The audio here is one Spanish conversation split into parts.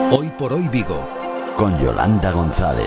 Hoy por hoy Vigo, con Yolanda González.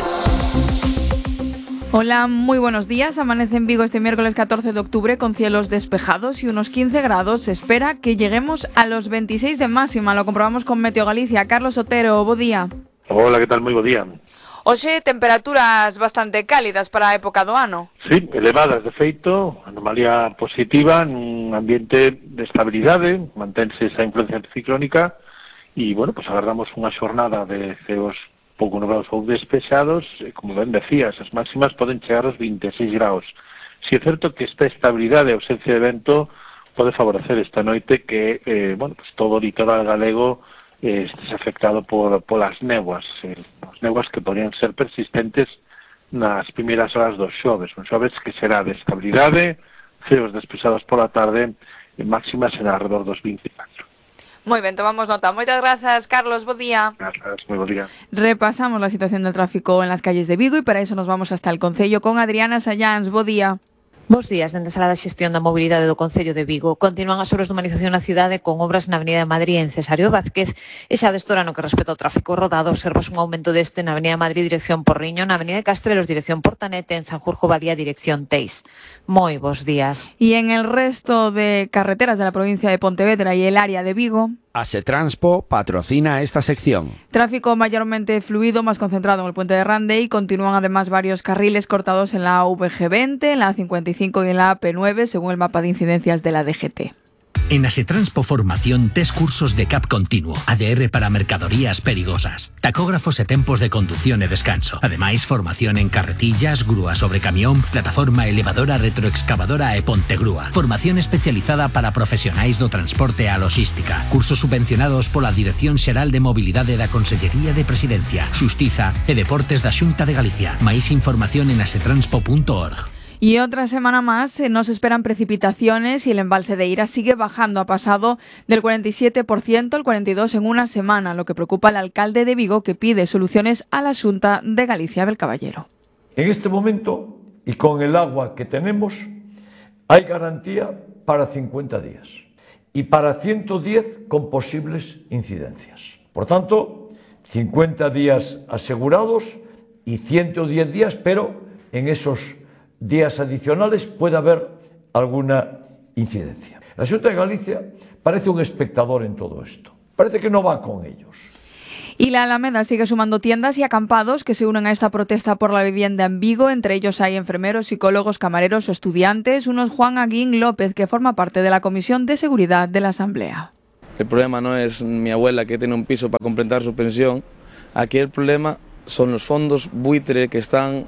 Hola, muy buenos días. Amanece en Vigo este miércoles 14 de octubre con cielos despejados y unos 15 grados. Se espera que lleguemos a los 26 de máxima. Lo comprobamos con Meteo Galicia. Carlos Otero, bo día. Hola, que tal? Moi bo día. Hoxe, temperaturas bastante cálidas para a época do ano. Sí, elevadas, de feito, anomalía positiva nun ambiente de estabilidade, mantense esa influencia anticiclónica e, bueno, pues agardamos unha xornada de ceos pouco nublados ou despexados, e, como ben decías, as máximas poden chegar aos 26 graus. Si é certo que esta estabilidade e ausencia de vento pode favorecer esta noite que, bueno, pues todo o litoral galego estés afectado polas néboas, as néboas que podrían ser persistentes nas primeiras horas dos xoves, un xoves que será de estabilidade, ceos despexados pola tarde, e máximas será alrededor dos 24. Moi ben, tomamos nota. Moitas grazas, Carlos, bo día. Grazas, moi bo día. Repasamos la situación del tráfico en las calles de Vigo y para eso nos vamos hasta el Concello con Adriana Sayáns. Bo día. Bos días, dende a Sala da Xestión da Mobilidade do Concello de Vigo. Continúan as obras de humanización na cidade con obras na Avenida de Madrid en Cesario Vázquez e xa destora no que respecta ao tráfico rodado observas un aumento deste na Avenida de Madrid dirección Porriño, na Avenida de Castrelos dirección Portanete, en Sanjurjo Valía dirección Teis. Moi bos días. Y en el resto de carreteras de la provincia de Pontevedra y el área de Vigo, Asetranspo patrocina esta sección. tráfico mayormente fluido, más concentrado en el puente de Rande y continúan además varios carriles cortados en la VG20, en la A55 y en la AP9, según el mapa de incidencias de la DGT. En Asetranspo Formación, 3 cursos de CAP continuo, ADR para mercadorías perigosas, tacógrafos e tempos de condución e descanso. Ademais, formación en carretillas, grúa sobre camión, plataforma elevadora, retroexcavadora e pontegrúa. Formación especializada para profesionais do transporte e a logística. Cursos subvencionados pola Dirección Xeral de Mobilidade da Consellería de Presidencia, Xustiza e Deportes da Xunta de Galicia. Máis información en asetranspo.org. Y otra semana más no se esperan precipitaciones y el embalse de Ira sigue bajando. Ha pasado del 47% al 42% en una semana, lo que preocupa al alcalde de Vigo, que pide soluciones a la Xunta de Galicia. Abel Caballero. En este momento, y con el agua que tenemos, hay garantía para 50 días y para 110 con posibles incidencias. Por tanto, 50 días asegurados y 110 días, pero en esos días adicionales puede haber alguna incidencia. La Xunta de Galicia parece un espectador en todo esto. Parece que no va con ellos. Y la Alameda sigue sumando tiendas y acampados que se unen a esta protesta por la vivienda en Vigo. Entre ellos hay enfermeros, psicólogos, camareros o estudiantes. Uno es Juan Aguín López, que forma parte de la Comisión de Seguridad de la Asamblea. El problema no es mi abuela que tiene un piso para completar su pensión. Aquí el problema son los fondos buitre que están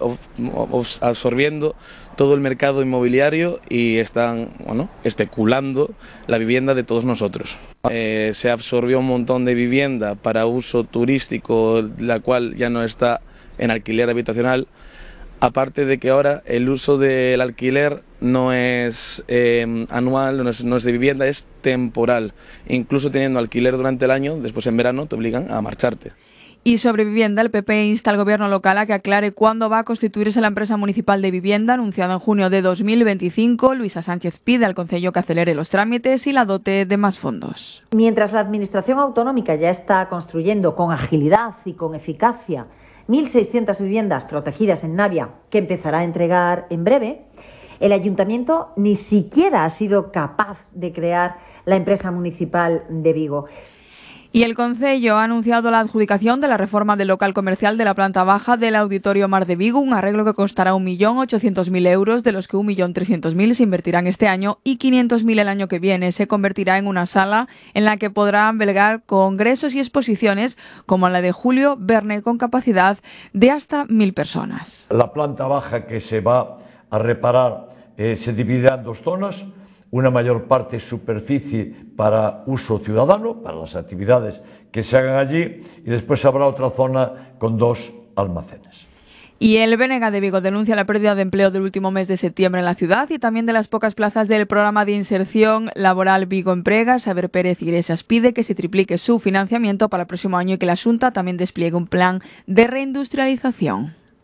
absorbiendo todo el mercado inmobiliario y están, bueno, especulando la vivienda de todos nosotros. Se absorbió un montón de vivienda para uso turístico, la cual ya no está en alquiler habitacional, aparte de que ahora el uso del alquiler no es anual, no es de vivienda, es temporal. Incluso teniendo alquiler durante el año, después en verano te obligan a marcharte. Y sobre vivienda, el PP insta al gobierno local a que aclare cuándo va a constituirse la empresa municipal de vivienda, anunciada en junio de 2025. Luisa Sánchez pide al Concello que acelere los trámites y la dote de más fondos. Mientras la Administración autonómica ya está construyendo con agilidad y con eficacia 1.600 viviendas protegidas en Navia, que empezará a entregar en breve, el Ayuntamiento ni siquiera ha sido capaz de crear la empresa municipal de Vigo. Y el Concello ha anunciado la adjudicación de la reforma del local comercial de la planta baja del Auditorio Mar de Vigo, un arreglo que costará 1.800.000 euros, de los que 1.300.000 se invertirán este año y 500.000 el año que viene. Se convertirá en una sala en la que podrán albergar congresos y exposiciones como la de Julio Verne, con capacidad de hasta 1.000 personas. La planta baja que se va a reparar se dividirá en 2 zonas. Una mayor parte superficie para uso ciudadano, para las actividades que se hagan allí, y después habrá otra zona con 2 almacenes. Y el BNG de Vigo denuncia la pérdida de empleo del último mes de septiembre en la ciudad y también de las pocas plazas del programa de inserción laboral Vigo Emprega. Saber Pérez Iglesias pide que se triplique su financiamiento para el próximo año y que la Xunta también despliegue un plan de reindustrialización.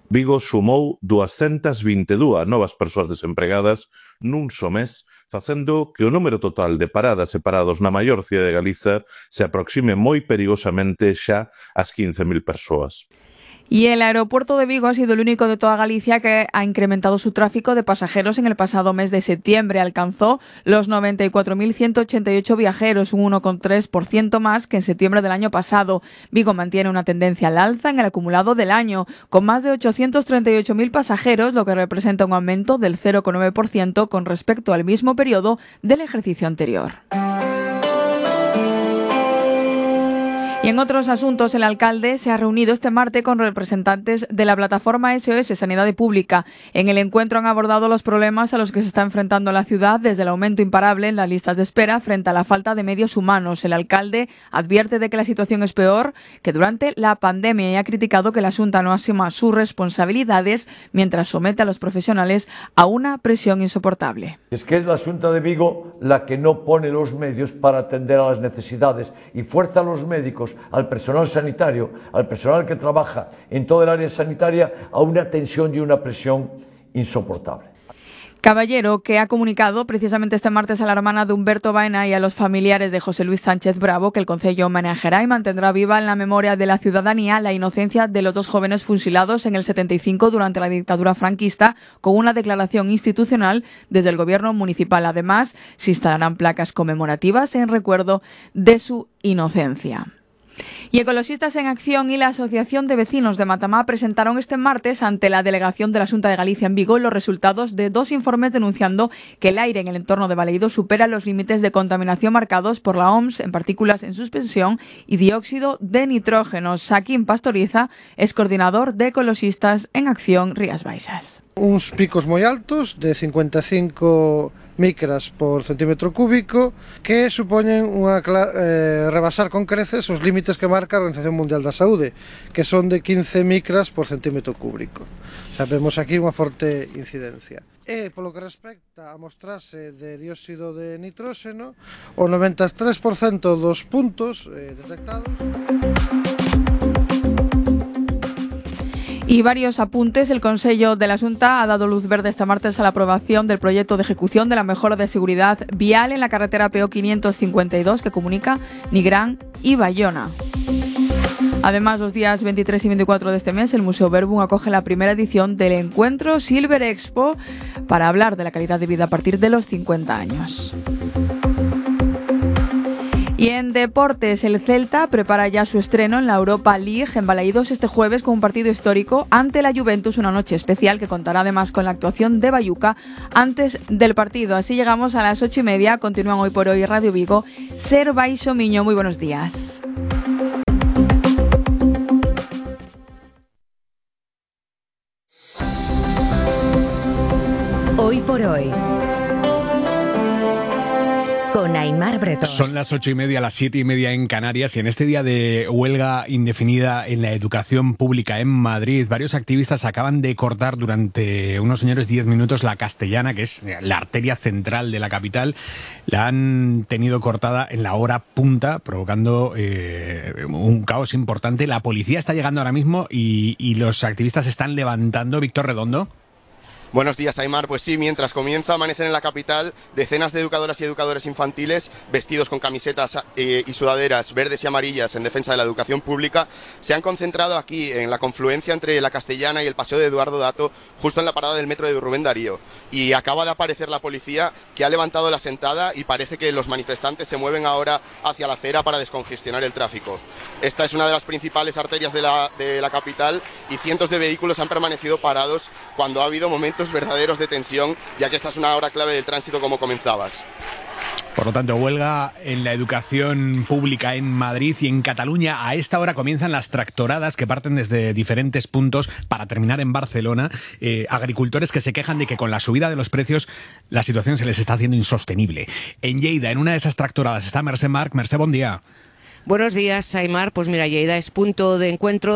Vigo sumou 222 novas persoas desempregadas nun só mes, facendo que o número total de paradas e parados na maior cidade de Galiza se aproxime moi perigosamente xa ás 15.000 persoas. Y el aeropuerto de Vigo ha sido el único de toda Galicia que ha incrementado su tráfico de pasajeros en el pasado mes de septiembre. Alcanzó los 94.188 viajeros, un 1,3% más que en septiembre del año pasado. Vigo mantiene una tendencia al alza en el acumulado del año, con más de 838.000 pasajeros, lo que representa un aumento del 0,9% con respecto al mismo periodo del ejercicio anterior. Y en otros asuntos, el alcalde se ha reunido este martes con representantes de la plataforma SOS Sanidad Pública. En el encuentro han abordado los problemas a los que se está enfrentando la ciudad, desde el aumento imparable en las listas de espera frente a la falta de medios humanos. El alcalde advierte de que la situación es peor que durante la pandemia y ha criticado que la Xunta no asuma sus responsabilidades mientras somete a los profesionales a una presión insoportable. Es que es la Xunta de Vigo la que no pone los medios para atender a las necesidades y fuerza a los médicos, al personal sanitario, al personal que trabaja en todo el área sanitaria, a una tensión y una presión insoportable. Caballero, que ha comunicado precisamente este martes a la hermana de Humberto Baena y a los familiares de José Luis Sánchez Bravo que el Concello homenajeará y mantendrá viva en la memoria de la ciudadanía la inocencia de los dos jóvenes fusilados en el 75 durante la dictadura franquista, con una declaración institucional desde el Gobierno municipal. Además, se instalarán placas conmemorativas en recuerdo de su inocencia. Y Ecologistas en Acción y la Asociación de Vecinos de Matamá presentaron este martes ante la delegación de la Xunta de Galicia en Vigo los resultados de 2 informes denunciando que el aire en el entorno de Baleido supera los límites de contaminación marcados por la OMS en partículas en suspensión y dióxido de nitrógeno. Saquín Pastoriza es coordinador de Ecologistas en Acción Rías Baixas. Uns picos moi altos de 55 micras por centímetro cúbico que supoñen rebasar con creces os límites que marca a Organización Mundial da Saúde, que son de 15 micras por centímetro cúbico. Sabemos aquí unha forte incidencia. E polo que respecta a mostrarse de dióxido de nitróxeno, o 93% dos puntos detectados. Y varios apuntes. El Consello de la Xunta ha dado luz verde este martes a la aprobación del proyecto de ejecución de la mejora de seguridad vial en la carretera PO 552 que comunica Nigrán y Bayona. Además, los días 23 y 24 de este mes, el Museo Verbum acoge la primera edición del encuentro Silver Expo para hablar de la calidad de vida a partir de los 50 años. Y en deportes, el Celta prepara ya su estreno en la Europa League en Balaídos este jueves con un partido histórico ante la Juventus, una noche especial que contará además con la actuación de Bayuca antes del partido. Así llegamos a las 8:30. Continúan Hoy por Hoy Radio Vigo. Ser Baixo Miño, muy buenos días. Hoy por Hoy. Con Aimar Bretón. Son las 8:30, las 7:30 en Canarias, y en este día de huelga indefinida en la educación pública en Madrid, varios activistas acaban de cortar durante unos señores 10 minutos la Castellana, que es la arteria central de la capital. La han tenido cortada en la hora punta, provocando un caos importante. La policía está llegando ahora mismo y los activistas se están levantando. Víctor Redondo. Buenos días, Aimar. Pues sí, mientras comienza a amanecer en la capital, decenas de educadoras y educadores infantiles, vestidos con camisetas y sudaderas verdes y amarillas en defensa de la educación pública, se han concentrado aquí en la confluencia entre la Castellana y el Paseo de Eduardo Dato, justo en la parada del metro de Rubén Darío. Y acaba de aparecer la policía, que ha levantado la sentada, y parece que los manifestantes se mueven ahora hacia la acera para descongestionar el tráfico. Esta es una de las principales arterias de la capital, y cientos de vehículos han permanecido parados cuando ha habido momentos verdaderos de tensión, ya que esta es una hora clave del tránsito, como comenzabas. Por lo tanto, huelga en la educación pública en Madrid y en Cataluña. A esta hora comienzan las tractoradas que parten desde diferentes puntos para terminar en Barcelona. Agricultores que se quejan de que con la subida de los precios la situación se les está haciendo insostenible. En Lleida, en una de esas tractoradas, está Mercè Marc. Mercè, buen día. Buenos días, Aimar. Pues mira, Lleida es punto de encuentro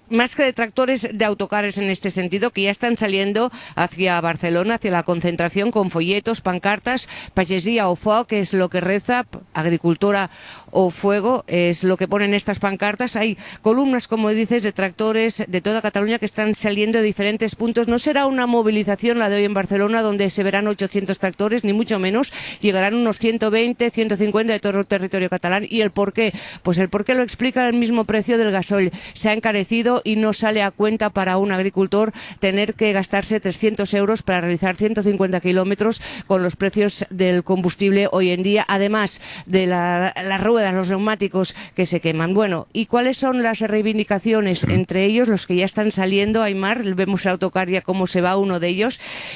más que de tractores, de autocares en este sentido, que ya están saliendo hacia Barcelona, hacia la concentración, con folletos, pancartas, pagesia o foc, es lo que reza, agricultura o fuego, es lo que ponen estas pancartas. Hay columnas, como dices, de tractores de toda Cataluña que están saliendo de diferentes puntos. No será una movilización la de hoy en Barcelona, donde se verán 800 tractores, ni mucho menos. Llegarán unos 120, 150 de todo el territorio catalán. ¿Y el por qué? Pues el por qué lo explica el mismo precio del gasoil. Se ha encarecido y no sale a cuenta para un agricultor tener que gastarse 300 euros para realizar 150 kilómetros con los precios del combustible hoy en día, además de las ruedas, los neumáticos que se queman. Bueno, ¿y cuáles son las reivindicaciones? Entre ellos, los que ya están saliendo, Aimar, vemos a Autocar ya cómo se va uno de ellos.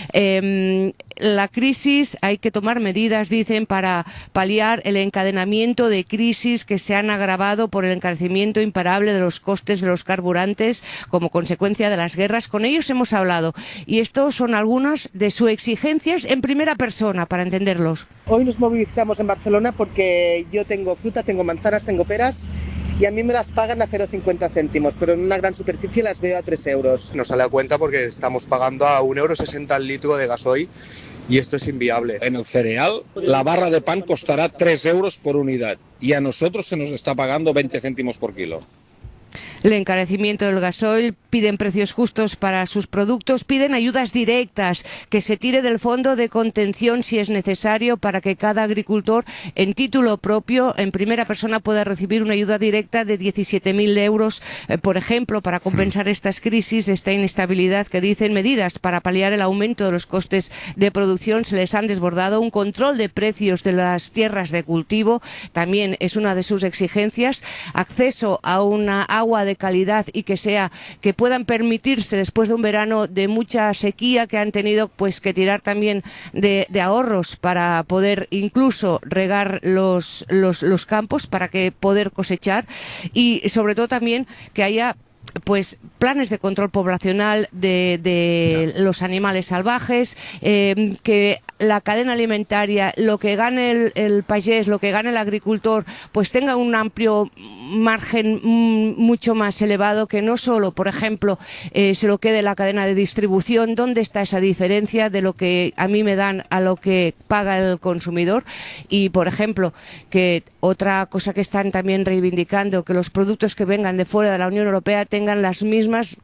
La crisis, hay que tomar medidas, dicen, para paliar el encadenamiento de crisis que se han agravado por el encarecimiento imparable de los costes de los carburantes como consecuencia de las guerras. Con ellos hemos hablado y estos son algunas de sus exigencias en primera persona, para entenderlos. Hoy nos movilizamos en Barcelona porque yo tengo fruta, tengo manzanas, tengo peras y a mí me las pagan a 0,50 céntimos, pero en una gran superficie las veo a 3 euros. Nos sale a cuenta porque estamos pagando a 1,60 € el litro de gasoil y esto es inviable. En el cereal, la barra de pan costará 3 euros por unidad y a nosotros se nos está pagando 20 céntimos por kilo. El encarecimiento del gasoil, piden precios justos para sus productos, piden ayudas directas, que se tire del fondo de contención si es necesario para que cada agricultor en título propio, en primera persona, pueda recibir una ayuda directa de 17.000 euros, por ejemplo, para compensar estas crisis, esta inestabilidad que dicen. Medidas para paliar el aumento de los costes de producción se les han desbordado. Un control de precios de las tierras de cultivo también es una de sus exigencias. Acceso a una agua de calidad y que puedan permitirse, después de un verano de mucha sequía, que han tenido pues que tirar también de ahorros para poder incluso regar los campos, para que poder cosechar, y sobre todo también que haya pues planes de control poblacional de los animales salvajes, que la cadena alimentaria, lo que gane el pagés, lo que gane el agricultor, pues tenga un amplio margen mucho más elevado, que no solo, por ejemplo, se lo quede la cadena de distribución. ¿Dónde está esa diferencia de lo que a mí me dan a lo que paga el consumidor? Y, por ejemplo, que otra cosa que están también reivindicando, que los productos que vengan de fuera de la Unión Europea tengan las mismas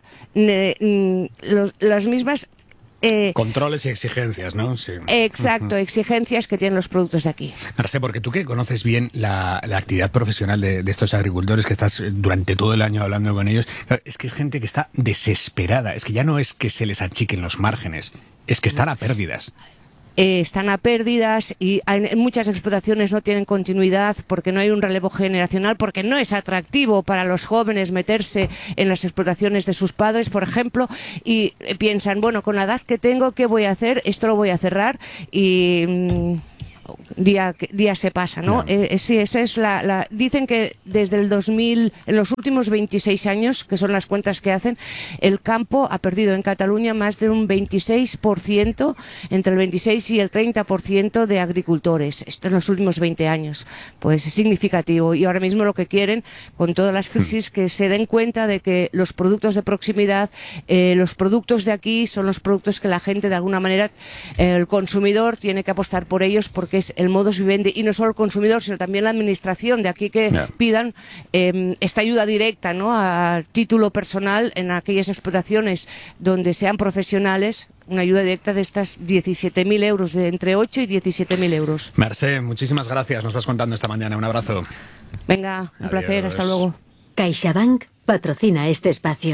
controles y exigencias, ¿no? Sí. Exacto, exigencias que tienen los productos de aquí. Marce, porque tú que conoces bien la actividad profesional de estos agricultores, que estás durante todo el año hablando con ellos, es que es gente que está desesperada. Es que ya no es que se les achiquen los márgenes, es que están a pérdidas. Están a pérdidas y en muchas explotaciones no tienen continuidad porque no hay un relevo generacional, porque no es atractivo para los jóvenes meterse en las explotaciones de sus padres, por ejemplo, y piensan, bueno, con la edad que tengo, ¿qué voy a hacer? Esto lo voy a cerrar y día se pasa, ¿no? Sí, eso es dicen que desde el 2000, en los últimos 26 años, que son las cuentas que hacen, el campo ha perdido en Cataluña más de un 26%, entre el 26 y el 30% de agricultores. Esto en los últimos 20 años. Pues es significativo. Y ahora mismo lo que quieren, con todas las crisis, que se den cuenta de que los productos de proximidad, los productos de aquí, son los productos que la gente, de alguna manera, el consumidor tiene que apostar por ellos, porque es el modus vivendi, y no solo el consumidor, sino también la administración. De aquí que pidan esta ayuda directa, ¿no?, a título personal en aquellas explotaciones donde sean profesionales, una ayuda directa de estas 17.000 euros, de entre 8 y 17.000 euros. Marce, muchísimas gracias. Nos vas contando esta mañana. Un abrazo. Venga, un placer. Hasta luego. CaixaBank patrocina este espacio.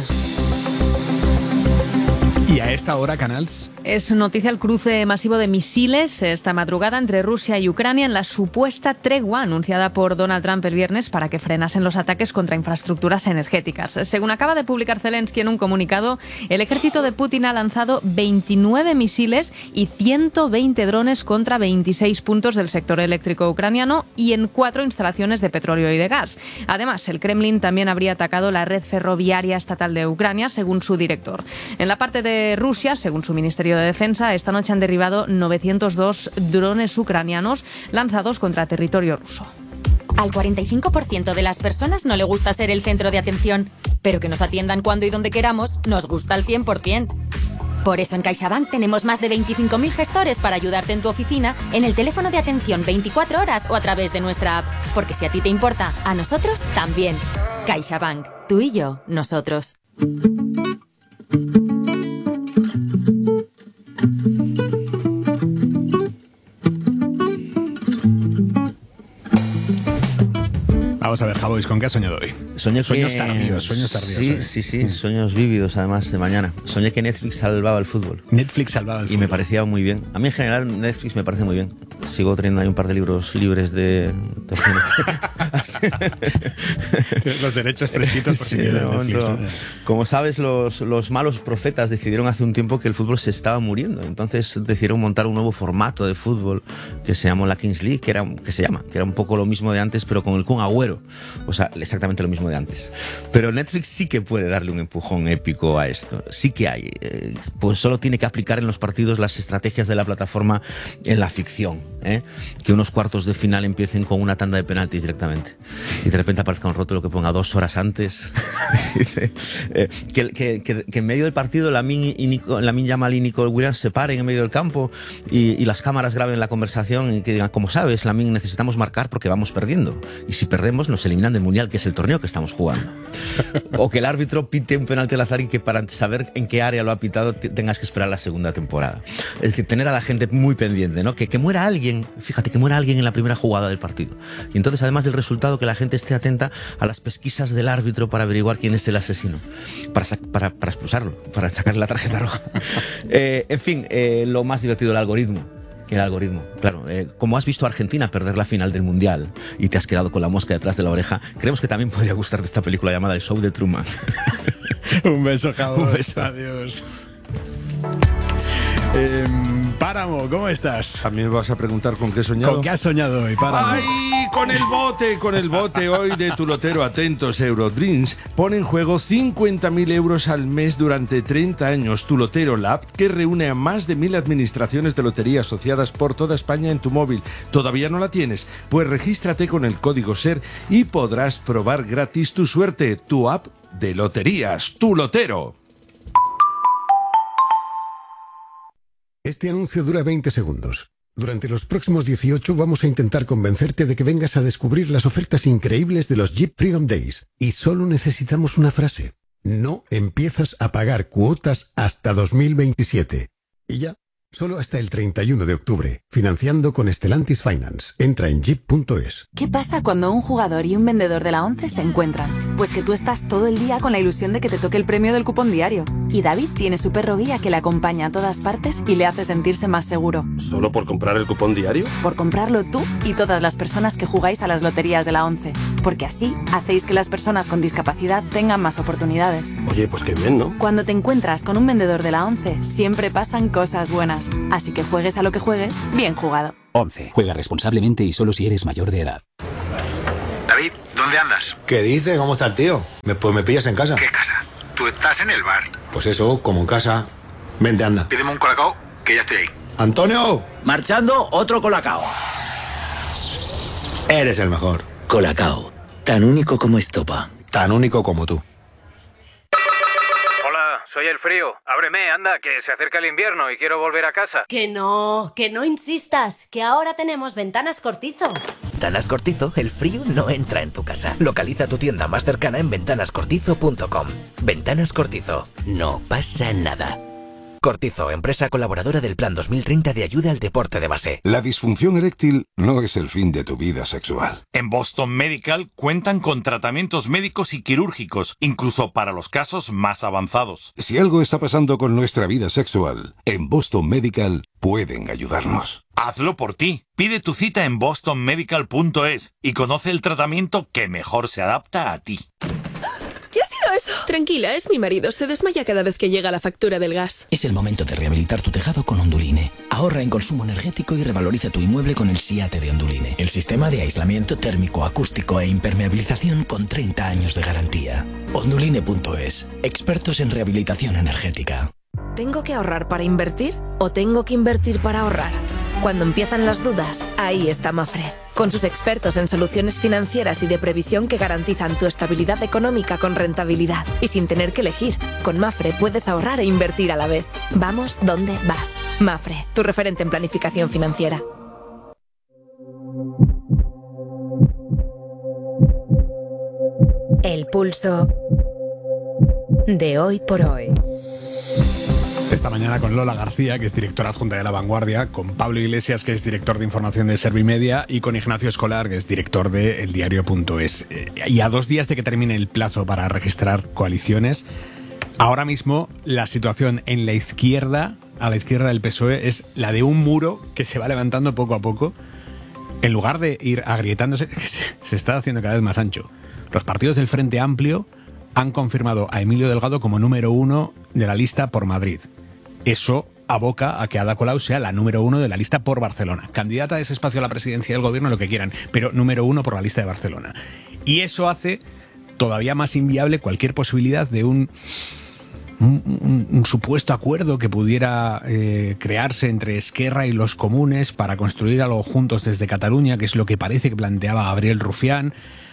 Y a esta hora, Canals. Es noticia el cruce masivo de misiles esta madrugada entre Rusia y Ucrania en la supuesta tregua anunciada por Donald Trump el viernes para que frenasen los ataques contra infraestructuras energéticas. Según acaba de publicar Zelensky en un comunicado, el ejército de Putin ha lanzado 29 misiles y 120 drones contra 26 puntos del sector eléctrico ucraniano y en 4 instalaciones de petróleo y de gas. Además, el Kremlin también habría atacado la red ferroviaria estatal de Ucrania, según su director. En la parte de Rusia, según su Ministerio de Defensa, esta noche han derribado 902 drones ucranianos lanzados contra territorio ruso. Al 45% de las personas no le gusta ser el centro de atención, pero que nos atiendan cuando y donde queramos nos gusta al 100%. Por eso en CaixaBank tenemos más de 25.000 gestores para ayudarte en tu oficina, en el teléfono de atención 24 horas o a través de nuestra app. Porque si a ti te importa, a nosotros también. CaixaBank. Tú y yo, nosotros. Vamos a ver, Javois, ¿con qué has soñado hoy? Sueños tardíos. Sí, sueños vívidos además de mañana. Soñé que Netflix salvaba el fútbol. Y me parecía muy bien. A mí en general Netflix me parece muy bien. Sigo teniendo ahí un par de libros libres de opciones. Los derechos fresquitos por si Como sabes, los malos profetas decidieron hace un tiempo que el fútbol se estaba muriendo. Entonces decidieron montar un nuevo formato de fútbol que se llamó la Kings League, que era un poco lo mismo de antes, pero con el Kun Agüero. O sea, exactamente lo mismo de antes. Pero Netflix sí que puede darle un empujón épico a esto. Sí que hay. Pues solo tiene que aplicar en los partidos las estrategias de la plataforma en la ficción. Que unos cuartos de final empiecen con una tanda de penaltis directamente. Y de repente aparezca un rótulo que ponga 2 horas antes. que en medio del partido Lamine Yamal y Nico Williams se paren en medio del campo y las cámaras graben la conversación y que digan, como sabes, Lamine, necesitamos marcar porque vamos perdiendo. Y si perdemos, nos eliminan del Mundial, que es el torneo que estamos jugando. O que el árbitro pite un penalti al azar y que para saber en qué área lo ha pitado tengas que esperar la segunda temporada. Es decir, tener a la gente muy pendiente, ¿no? Que muera alguien, fíjate, que muera alguien en la primera jugada del partido. Y entonces, además del resultado, que la gente esté atenta a las pesquisas del árbitro para averiguar quién es el asesino, para expulsarlo, para sacarle la tarjeta roja. En fin, lo más divertido, el algoritmo. Claro, como has visto a Argentina perder la final del Mundial y te has quedado con la mosca detrás de la oreja, creemos que también podría gustarte esta película llamada El Show de Truman. Un beso, Javois. Un beso. Adiós. Páramo, ¿cómo estás? ¿A mí me vas a preguntar con qué he soñado? ¿Con qué has soñado hoy, Páramo? ¡Ay! Con el bote hoy de tu lotero. Atentos, Eurodreams pone en juego 50.000 euros al mes durante 30 años. Tu Lotero, la app que reúne a más de 1.000 administraciones de lotería asociadas por toda España en tu móvil. ¿Todavía no la tienes? Pues regístrate con el código SER y podrás probar gratis tu suerte. Tu app de loterías, Tu Lotero. Este anuncio dura 20 segundos. Durante los próximos 18 vamos a intentar convencerte de que vengas a descubrir las ofertas increíbles de los Jeep Freedom Days. Y solo necesitamos una frase. No empiezas a pagar cuotas hasta 2027. Y ya, solo hasta el 31 de octubre. Financiando con Stellantis Finance. Entra en jeep.es. ¿Qué pasa cuando un jugador y un vendedor de la ONCE se encuentran? Pues que tú estás todo el día con la ilusión de que te toque el premio del cupón diario. Y David tiene su perro guía que le acompaña a todas partes y le hace sentirse más seguro. ¿Solo por comprar el cupón diario? Por comprarlo tú y todas las personas que jugáis a las loterías de la ONCE. Porque así hacéis que las personas con discapacidad tengan más oportunidades. Oye, pues qué bien, ¿no? Cuando te encuentras con un vendedor de la ONCE, siempre pasan cosas buenas. Así que juegues a lo que juegues, bien jugado. ONCE. Juega responsablemente y solo si eres mayor de edad. David, ¿dónde andas? ¿Qué dices? ¿Cómo está el tío? Pues me pillas en casa. ¿Qué casa? Tú estás en el bar. Pues eso, como en casa. Vente, anda. Pídeme un colacao, que ya estoy ahí. ¡Antonio! Marchando, otro colacao. Eres el mejor. Colacao. Tan único como estopa. Tan único como tú. Hola, soy el frío. Ábreme, anda, que se acerca el invierno y quiero volver a casa. Que no insistas, que ahora tenemos Ventanas Cortizo. Ventanas Cortizo, el frío no entra en tu casa. Localiza tu tienda más cercana en ventanascortizo.com. Ventanas Cortizo, no pasa nada. Cortizo, empresa colaboradora del Plan 2030 de ayuda al deporte de base. La disfunción eréctil no es el fin de tu vida sexual. En Boston Medical cuentan con tratamientos médicos y quirúrgicos, incluso para los casos más avanzados. Si algo está pasando con nuestra vida sexual, en Boston Medical pueden ayudarnos. Hazlo por ti. Pide tu cita en bostonmedical.es y conoce el tratamiento que mejor se adapta a ti. ¿Qué ha sido eso? Tranquila, es mi marido. Se desmaya cada vez que llega la factura del gas. Es el momento de rehabilitar tu tejado con Onduline. Ahorra en consumo energético y revaloriza tu inmueble con el SIATE de Onduline. El sistema de aislamiento térmico, acústico e impermeabilización con 30 años de garantía. Onduline.es. Expertos en rehabilitación energética. ¿Tengo que ahorrar para invertir o tengo que invertir para ahorrar? Cuando empiezan las dudas, ahí está Mapfre. Con sus expertos en soluciones financieras y de previsión que garantizan tu estabilidad económica con rentabilidad. Y sin tener que elegir, con Mapfre puedes ahorrar e invertir a la vez. Vamos donde vas. Mapfre, tu referente en planificación financiera. El pulso de hoy por hoy. Esta mañana con Lola García, que es directora adjunta de La Vanguardia, con Pablo Iglesias, que es director de información de Servimedia, y con Ignacio Escolar, que es director de eldiario.es. Y a 2 días de que termine el plazo para registrar coaliciones, ahora mismo la situación en la izquierda, a la izquierda del PSOE, es la de un muro que se va levantando poco a poco. En lugar de ir agrietándose, se está haciendo cada vez más ancho. Los partidos del Frente Amplio han confirmado a Emilio Delgado como número 1 de la lista por Madrid. Eso aboca a que Ada Colau sea la número 1 de la lista por Barcelona. Candidata a ese espacio a la presidencia del gobierno, lo que quieran, pero número 1 por la lista de Barcelona. Y eso hace todavía más inviable cualquier posibilidad de un supuesto acuerdo que pudiera crearse entre Esquerra y los comunes para construir algo juntos desde Cataluña, que es lo que parece que planteaba Gabriel Rufián.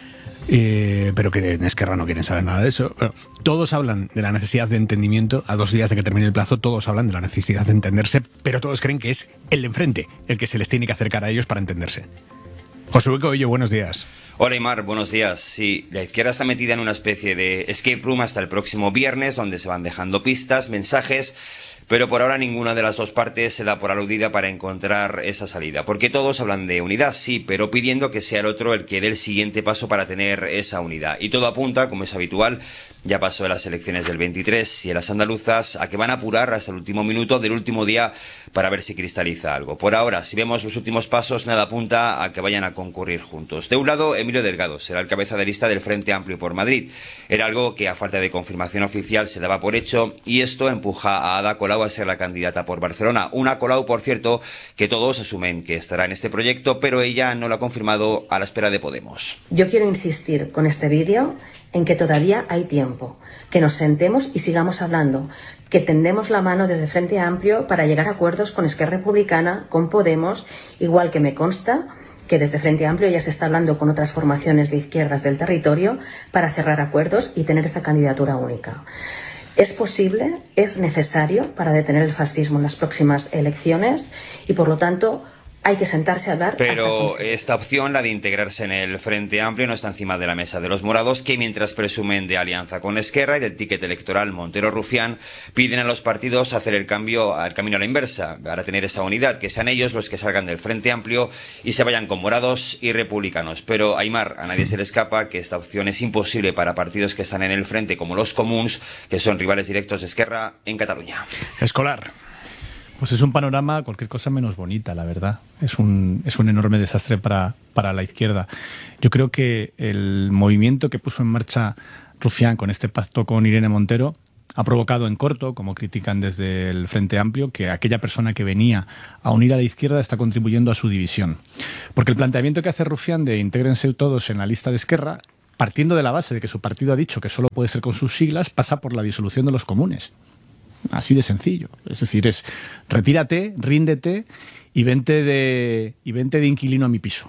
Pero que en Esquerra no quieren saber nada de eso. Todos hablan de la necesidad de entendimiento. A 2 días de que termine el plazo, todos hablan de la necesidad de entenderse, pero todos creen que es el de enfrente el que se les tiene que acercar a ellos para entenderse. José Luis Coello, buenos días. Hola Aymar, buenos días. Sí, la izquierda está metida en una especie de escape room hasta el próximo viernes, donde se van dejando pistas, mensajes, pero por ahora ninguna de las dos partes se da por aludida para encontrar esa salida. Porque todos hablan de unidad, sí, pero pidiendo que sea el otro el que dé el siguiente paso para tener esa unidad. Y todo apunta, como es habitual, ya pasó en las elecciones del 23 y en las andaluzas, a que van a apurar hasta el último minuto del último día para ver si cristaliza algo. Por ahora, si vemos los últimos pasos, nada apunta a que vayan a concurrir juntos. De un lado, Emilio Delgado será el cabeza de lista del Frente Amplio por Madrid. Era algo que a falta de confirmación oficial se daba por hecho, y esto empuja a Ada Colau a ser la candidata por Barcelona. Una Colau, por cierto, que todos asumen que estará en este proyecto, pero ella no lo ha confirmado, a la espera de Podemos. Yo quiero insistir con este vídeo en que todavía hay tiempo, que nos sentemos y sigamos hablando, que tendemos la mano desde Frente Amplio para llegar a acuerdos con Esquerra Republicana, con Podemos, igual que me consta que desde Frente Amplio ya se está hablando con otras formaciones de izquierdas del territorio para cerrar acuerdos y tener esa candidatura única. Es posible, es necesario para detener el fascismo en las próximas elecciones y, por lo tanto, hay que sentarse a hablar. Pero esta opción, la de integrarse en el Frente Amplio, no está encima de la mesa de los morados, que mientras presumen de alianza con Esquerra y del ticket electoral Montero-Rufián, piden a los partidos hacer el camino a la inversa, para tener esa unidad, que sean ellos los que salgan del Frente Amplio y se vayan con morados y republicanos. Pero, Aymar, a nadie se le escapa que esta opción es imposible para partidos que están en el frente, como los comuns, que son rivales directos de Esquerra en Cataluña. Escolar. Pues es un panorama cualquier cosa menos bonita, la verdad. Es un enorme desastre para la izquierda. Yo creo que el movimiento que puso en marcha Rufián con este pacto con Irene Montero ha provocado en corto, como critican desde el Frente Amplio, que aquella persona que venía a unir a la izquierda está contribuyendo a su división. Porque el planteamiento que hace Rufián de intégrense todos en la lista de Esquerra, partiendo de la base de que su partido ha dicho que solo puede ser con sus siglas, pasa por la disolución de los comunes. Así de sencillo. Es decir, es retírate, ríndete y vente de inquilino a mi piso.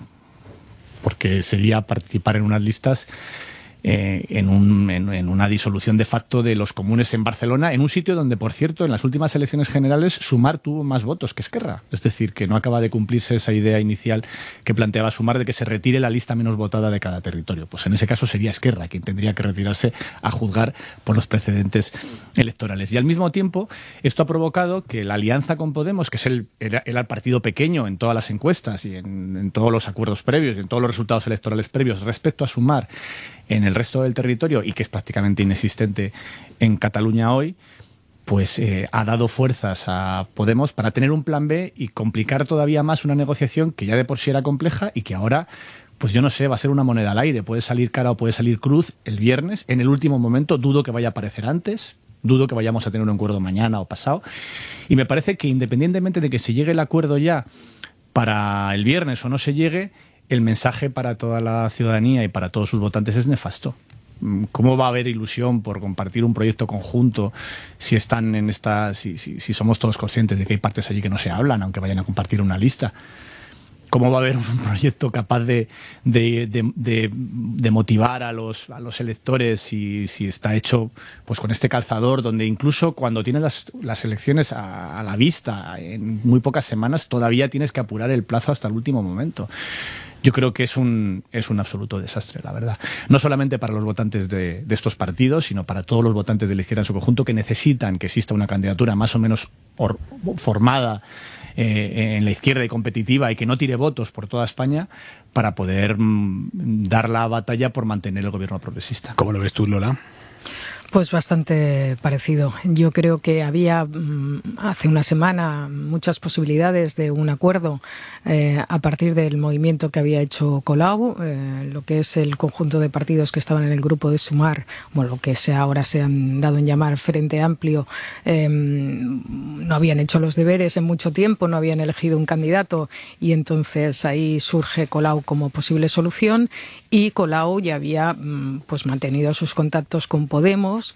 Porque sería participar en unas listas en una disolución de facto de los comunes en Barcelona, en un sitio donde, por cierto, en las últimas elecciones generales Sumar tuvo más votos que Esquerra. Es decir, que no acaba de cumplirse esa idea inicial que planteaba Sumar de que se retire la lista menos votada de cada territorio. Pues en ese caso sería Esquerra quien tendría que retirarse a juzgar por los precedentes electorales. Y al mismo tiempo, esto ha provocado que la alianza con Podemos, que era el partido pequeño en todas las encuestas y en todos los acuerdos previos y en todos los resultados electorales previos respecto a Sumar en el resto del territorio, y que es prácticamente inexistente en Cataluña hoy, pues ha dado fuerzas a Podemos para tener un plan B y complicar todavía más una negociación que ya de por sí era compleja y que ahora, pues yo no sé, va a ser una moneda al aire. Puede salir cara o puede salir cruz el viernes. En el último momento dudo que vaya a aparecer antes, dudo que vayamos a tener un acuerdo mañana o pasado. Y me parece que independientemente de que se llegue el acuerdo ya para el viernes o no se llegue, el mensaje para toda la ciudadanía y para todos sus votantes es nefasto. ¿Cómo va a haber ilusión por compartir un proyecto conjunto si están en si somos todos conscientes de que hay partes allí que no se hablan, aunque vayan a compartir una lista? ¿Cómo va a haber un proyecto capaz de motivar a los electores si está hecho pues con este calzador, donde incluso cuando tienes las elecciones a la vista en muy pocas semanas todavía tienes que apurar el plazo hasta el último momento? Yo creo que es un absoluto desastre, la verdad. No solamente para los votantes de estos partidos, sino para todos los votantes de la izquierda en su conjunto, que necesitan que exista una candidatura más o menos formada en la izquierda y competitiva y que no tire votos por toda España para poder dar la batalla por mantener el gobierno progresista. ¿Cómo lo ves tú, Lola? Pues bastante parecido. Yo creo que había hace una semana muchas posibilidades de un acuerdo a partir del movimiento que había hecho Colau, lo que es el conjunto de partidos que estaban en el grupo de Sumar, bueno, lo que ahora se han dado en llamar Frente Amplio, no habían hecho los deberes en mucho tiempo, no habían elegido un candidato y entonces ahí surge Colau como posible solución y Colau ya había pues mantenido sus contactos con Podemos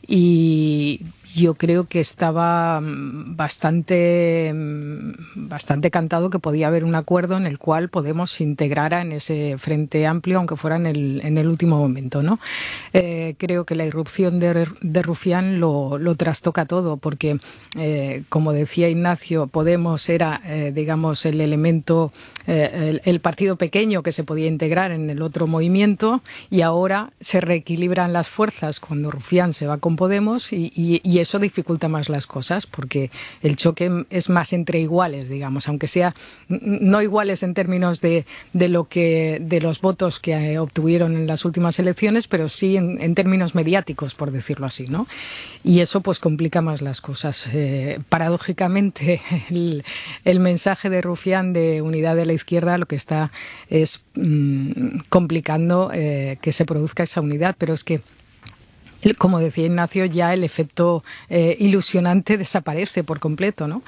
y yo creo que estaba bastante cantado que podía haber un acuerdo en el cual Podemos se integrara en ese Frente Amplio, aunque fuera en el último momento, ¿no? Creo que la irrupción de Rufián lo trastoca todo, porque, como decía Ignacio, Podemos era, digamos, el elemento, el partido pequeño que se podía integrar en el otro movimiento, y ahora se reequilibran las fuerzas cuando Rufián se va con Podemos y eso dificulta más las cosas, porque el choque es más entre iguales, digamos, aunque sea no iguales en términos de los votos que obtuvieron en las últimas elecciones, pero sí en términos mediáticos, por decirlo así, ¿no? Y eso pues complica más las cosas. Paradójicamente, el mensaje de Rufián de unidad de la izquierda lo que está es complicando que se produzca esa unidad, pero es que, como decía Ignacio, ya el efecto ilusionante desaparece por completo, ¿no?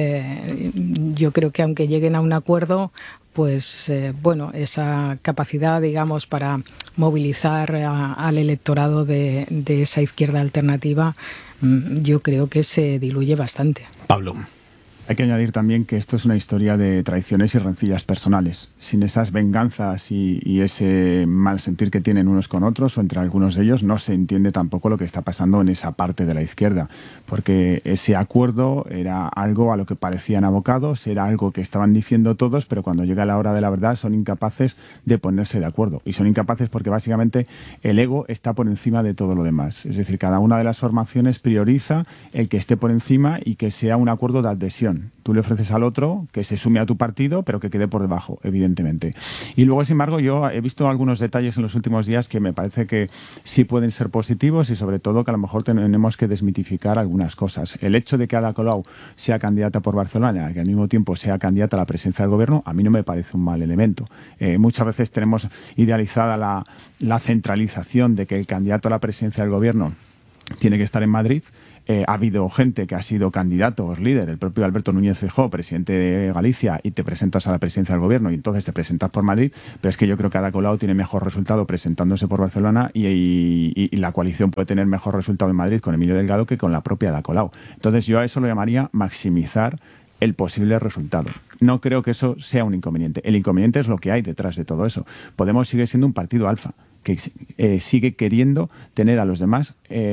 Yo creo que aunque lleguen a un acuerdo, pues bueno, esa capacidad, digamos, para movilizar al electorado de esa izquierda alternativa, yo creo que se diluye bastante. Pablo. Hay que añadir también que esto es una historia de traiciones y rencillas personales. Sin esas venganzas y ese mal sentir que tienen unos con otros o entre algunos de ellos, no se entiende tampoco lo que está pasando en esa parte de la izquierda. Porque ese acuerdo era algo a lo que parecían abocados, era algo que estaban diciendo todos, pero cuando llega la hora de la verdad son incapaces de ponerse de acuerdo. Y son incapaces porque básicamente el ego está por encima de todo lo demás. Es decir, cada una de las formaciones prioriza el que esté por encima y que sea un acuerdo de adhesión. Tú le ofreces al otro que se sume a tu partido, pero que quede por debajo, evidentemente. Y luego, sin embargo, yo he visto algunos detalles en los últimos días que me parece que sí pueden ser positivos y sobre todo que a lo mejor tenemos que desmitificar algunas cosas. El hecho de que Ada Colau sea candidata por Barcelona, que al mismo tiempo sea candidata a la presidencia del gobierno, a mí no me parece un mal elemento. Muchas veces tenemos idealizada la centralización de que el candidato a la presidencia del gobierno tiene que estar en Madrid. Ha habido gente que ha sido candidato, líder, el propio Alberto Núñez Feijóo, presidente de Galicia, y te presentas a la presidencia del gobierno y entonces te presentas por Madrid, pero es que yo creo que Ada Colau tiene mejor resultado presentándose por Barcelona y la coalición puede tener mejor resultado en Madrid con Emilio Delgado que con la propia Ada Colau. Entonces yo a eso lo llamaría maximizar el posible resultado. No creo que eso sea un inconveniente. El inconveniente es lo que hay detrás de todo eso. Podemos sigue siendo un partido alfa, que sigue queriendo tener a los demás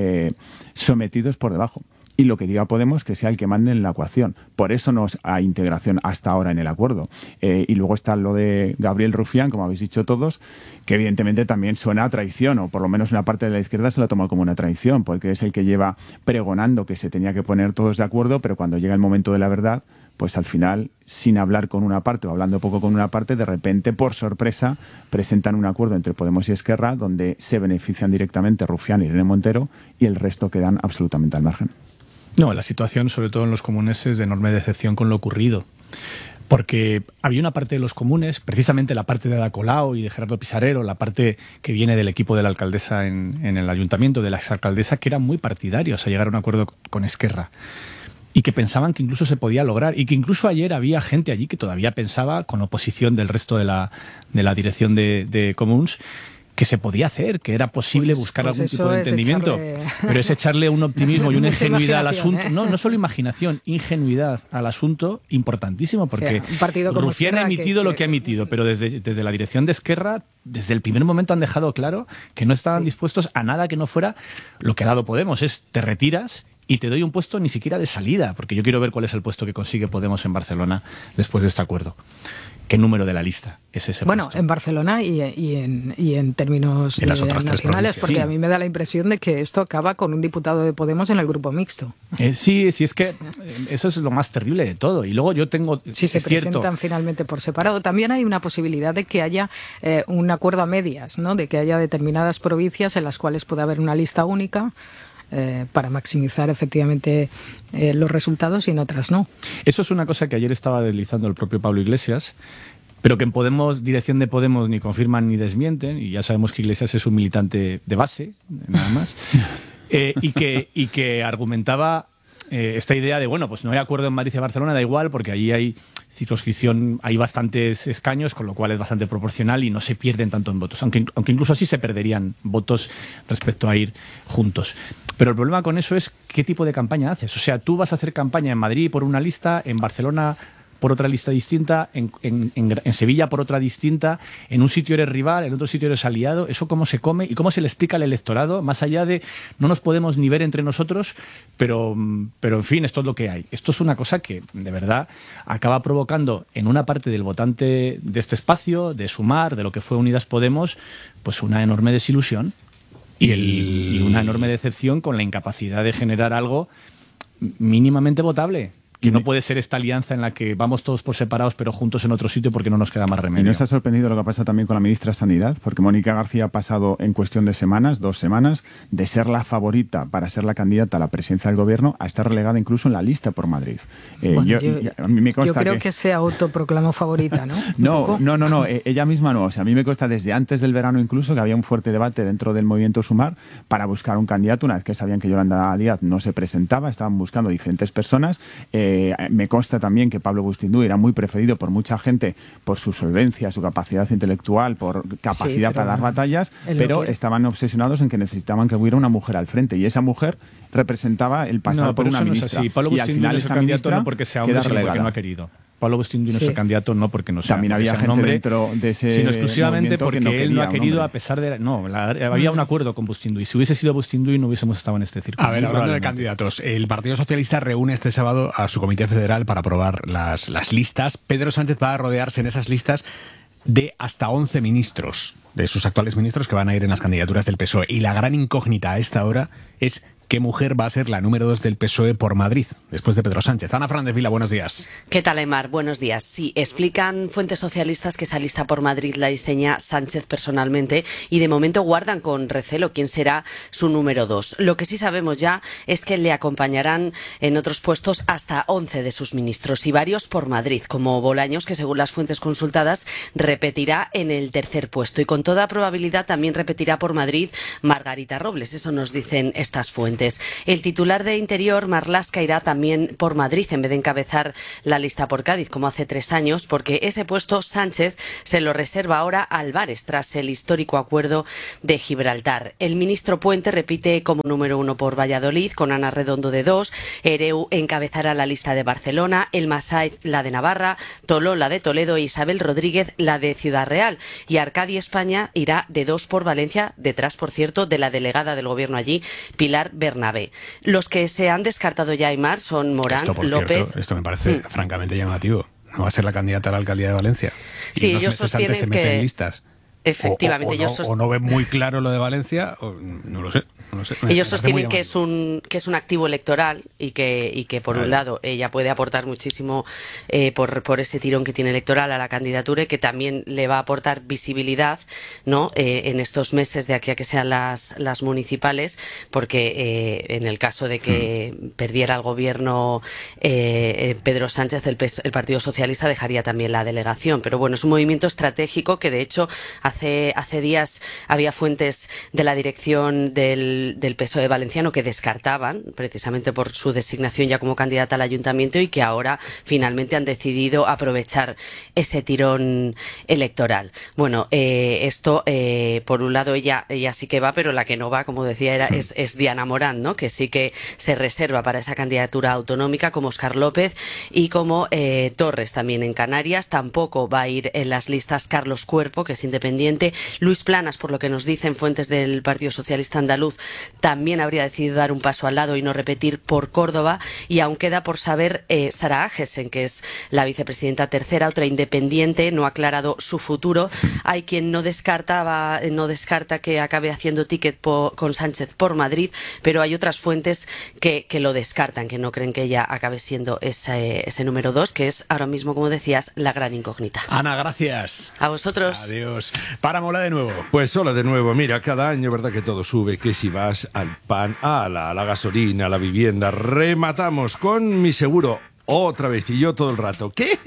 sometidos por debajo. Y lo que diga Podemos que sea el que mande en la ecuación. Por eso no hay integración hasta ahora en el acuerdo. Y luego está lo de Gabriel Rufián, como habéis dicho todos, que evidentemente también suena a traición, o por lo menos una parte de la izquierda se la toma como una traición, porque es el que lleva pregonando que se tenía que poner todos de acuerdo, pero cuando llega el momento de la verdad, pues al final, sin hablar con una parte o hablando poco con una parte, de repente, por sorpresa, presentan un acuerdo entre Podemos y Esquerra donde se benefician directamente Rufián y Irene Montero y el resto quedan absolutamente al margen. No, la situación, sobre todo en los comunes, es de enorme decepción con lo ocurrido. Porque había una parte de los comunes, precisamente la parte de Ada Colau y de Gerardo Pisarero, la parte que viene del equipo de la alcaldesa en el ayuntamiento, de la exalcaldesa, que eran muy partidarios a llegar a un acuerdo con Esquerra. Y que pensaban que incluso se podía lograr, y que incluso ayer había gente allí que todavía pensaba, con oposición del resto de la dirección de Comuns, que se podía hacer, que era posible buscar algún tipo de entendimiento. Pero es echarle un optimismo y una ingenuidad al asunto. No solo imaginación, ingenuidad al asunto importantísimo, porque Rufián ha emitido lo que ha emitido, pero desde la dirección de Esquerra, desde el primer momento han dejado claro que no estaban dispuestos a nada que no fuera lo que ha dado Podemos, es te retiras y te doy un puesto ni siquiera de salida, porque yo quiero ver cuál es el puesto que consigue Podemos en Barcelona después de este acuerdo. ¿Qué número de la lista es ese? Bueno, puesto? En Barcelona y en términos nacionales, porque a mí me da la impresión de que esto acaba con un diputado de Podemos en el grupo mixto. Sí, es que eso es lo más terrible de todo. Y luego yo tengo... Si se presentan finalmente por separado. También hay una posibilidad de que haya un acuerdo a medias, ¿no? De que haya determinadas provincias en las cuales pueda haber una lista única, para maximizar efectivamente los resultados y en otras no. Eso es una cosa que ayer estaba deslizando el propio Pablo Iglesias, pero que en Podemos, dirección de Podemos, ni confirman ni desmienten, y ya sabemos que Iglesias es un militante de base, nada más, y que argumentaba esta idea de, bueno, pues no hay acuerdo en Madrid y Barcelona, da igual, porque allí hay circunscripción, hay bastantes escaños, con lo cual es bastante proporcional y no se pierden tanto en votos, aunque incluso así se perderían votos respecto a ir juntos. Pero el problema con eso es qué tipo de campaña haces. O sea, tú vas a hacer campaña en Madrid por una lista, en Barcelona por otra lista distinta, en Sevilla por otra distinta, en un sitio eres rival, en otro sitio eres aliado. ¿Eso cómo se come y cómo se le explica al electorado? Más allá de no nos podemos ni ver entre nosotros, pero en fin, esto es lo que hay. Esto es una cosa que de verdad acaba provocando en una parte del votante de este espacio, de Sumar, de lo que fue Unidas Podemos, pues una enorme desilusión y una enorme decepción con la incapacidad de generar algo mínimamente votable. Que no puede ser esta alianza en la que vamos todos por separados pero juntos en otro sitio porque no nos queda más remedio. ¿Y no se ha sorprendido lo que pasa también con la ministra de Sanidad? Porque Mónica García ha pasado en cuestión de semanas, 2 semanas, de ser la favorita para ser la candidata a la presidencia del gobierno a estar relegada incluso en la lista por Madrid. A mí me consta yo creo que se autoproclamó favorita, ¿no? No, ella misma no. O sea, a mí me consta desde antes del verano incluso que había un fuerte debate dentro del movimiento Sumar para buscar un candidato. Una vez que sabían que Yolanda Díaz no se presentaba, estaban buscando diferentes personas. Me consta también que Pablo Bustinduy era muy preferido por mucha gente por su solvencia, su capacidad intelectual, por capacidad para dar batallas, pero estaban obsesionados en que necesitaban que hubiera una mujer al frente, y esa mujer representaba el pasar por una ministra. Pablo y al final es candidato no porque sea hombre, sino porque no ha querido. Pablo Bustinduy no es el candidato no porque no sea, también había gente hombre, dentro de ese sino exclusivamente porque no él no ha querido, a pesar de... había un acuerdo con Bustinduy. Si hubiese sido Bustinduy no hubiésemos estado en este círculo. A ver, hablando de candidatos, el Partido Socialista reúne este sábado a su Comité Federal para aprobar las listas. Pedro Sánchez va a rodearse en esas listas de hasta 11 ministros, de sus actuales ministros que van a ir en las candidaturas del PSOE. Y la gran incógnita a esta hora es ¿qué mujer va a ser la número 2 del PSOE por Madrid, después de Pedro Sánchez? Ana Fernández Vila, buenos días. ¿Qué tal, Aymar? Buenos días. Sí, explican fuentes socialistas que esa lista por Madrid la diseña Sánchez personalmente y de momento guardan con recelo quién será su número 2. Lo que sí sabemos ya es que le acompañarán en otros puestos hasta 11 de sus ministros y varios por Madrid, como Bolaños, que según las fuentes consultadas repetirá en el tercer puesto y con toda probabilidad también repetirá por Madrid Margarita Robles. Eso nos dicen estas fuentes. El titular de Interior, Marlaska, irá también por Madrid en vez de encabezar la lista por Cádiz, como hace 3 años, porque ese puesto Sánchez se lo reserva ahora a Álvarez tras el histórico acuerdo de Gibraltar. El ministro Puente repite como número 1 por Valladolid, con Ana Redondo de 2, Ereu encabezará la lista de Barcelona, El Massaid la de Navarra, Toló la de Toledo e Isabel Rodríguez la de Ciudad Real. Y Arcadi España irá de 2 por Valencia, detrás, por cierto, de la delegada del gobierno allí, Pilar Bernabé. Los que se han descartado ya, Aymar, son Morán, López... Esto me parece francamente llamativo. No va a ser la candidata a la alcaldía de Valencia. Sí, ellos sostienen se meten en listas. Efectivamente. O no ven muy claro lo de Valencia, o no lo sé. Ellos sostienen que es un activo electoral y que por un lado ella puede aportar muchísimo por ese tirón que tiene electoral a la candidatura y que también le va a aportar visibilidad, ¿no? En estos meses de aquí a que sean las municipales, porque en el caso de que perdiera el gobierno Pedro Sánchez, el Partido Socialista dejaría también la delegación. Pero bueno, es un movimiento estratégico que de hecho hace hace días había fuentes de la dirección del PSOE valenciano que descartaban, precisamente por su designación ya como candidata al ayuntamiento, y que ahora finalmente han decidido aprovechar ese tirón electoral. Bueno, esto, por un lado, ella sí que va, pero la que no va, como decía, es Diana Morán, ¿no? Que sí que se reserva para esa candidatura autonómica, como Óscar López y como Torres también en Canarias. Tampoco va a ir en las listas Carlos Cuerpo, que es independiente. Luis Planas, por lo que nos dicen fuentes del Partido Socialista Andaluz, también habría decidido dar un paso al lado y no repetir por Córdoba. Y aún queda por saber Sara Agesen, que es la vicepresidenta tercera, otra independiente, no ha aclarado su futuro. Hay quien no descarta que acabe haciendo ticket con Sánchez por Madrid, pero hay otras fuentes que lo descartan, que no creen que ella acabe siendo ese número 2, que es ahora mismo, como decías, la gran incógnita. Ana, gracias. A vosotros. Adiós. Páramo, de nuevo. Pues hola de nuevo. Mira, cada año, ¿verdad que todo sube? Que si vas al pan, a la gasolina, a la vivienda, rematamos con Mi Seguro. Otra vez, y yo todo el rato. ¿Qué?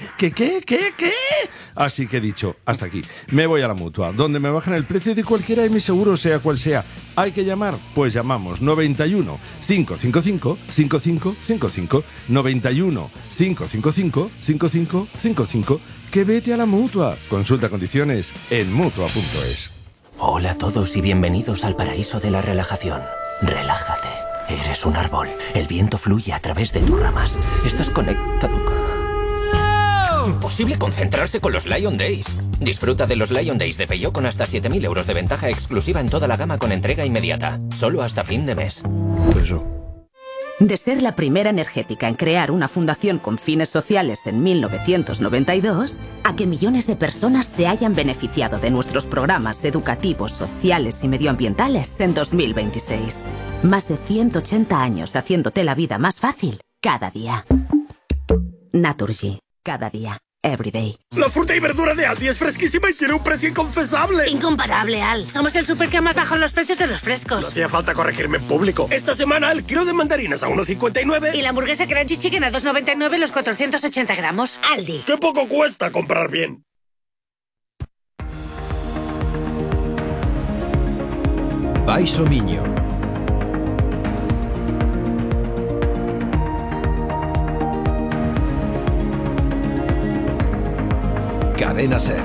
Así que he dicho, hasta aquí. Me voy a la Mutua, donde me bajan el precio de cualquiera de mis seguros, sea cual sea. ¿Hay que llamar? Pues llamamos. 91 555 5555. 91 555 5555. Que vete a la Mutua. Consulta condiciones en Mutua.es. Hola a todos y bienvenidos al paraíso de la relajación. Relájate. Eres un árbol. El viento fluye a través de tus ramas. Estás conectado. Imposible concentrarse con los Lion Days. Disfruta de los Lion Days de Peugeot con hasta 7.000 euros de ventaja exclusiva en toda la gama con entrega inmediata. Solo hasta fin de mes. Eso. De ser la primera energética en crear una fundación con fines sociales en 1992, a que millones de personas se hayan beneficiado de nuestros programas educativos, sociales y medioambientales en 2026. Más de 180 años haciéndote la vida más fácil cada día. Naturgy. Cada día. Everyday. La fruta y verdura de Aldi es fresquísima y tiene un precio inconfesable. Incomparable, Al. Somos el súper que más baja los precios de los frescos. No hacía falta corregirme en público. Esta semana el kilo de mandarinas a 1,59. Y la hamburguesa Crunchy Chicken a 2,99 los 480 gramos. Aldi. ¡Qué poco cuesta comprar bien! Baixo Miño. Cadena SER.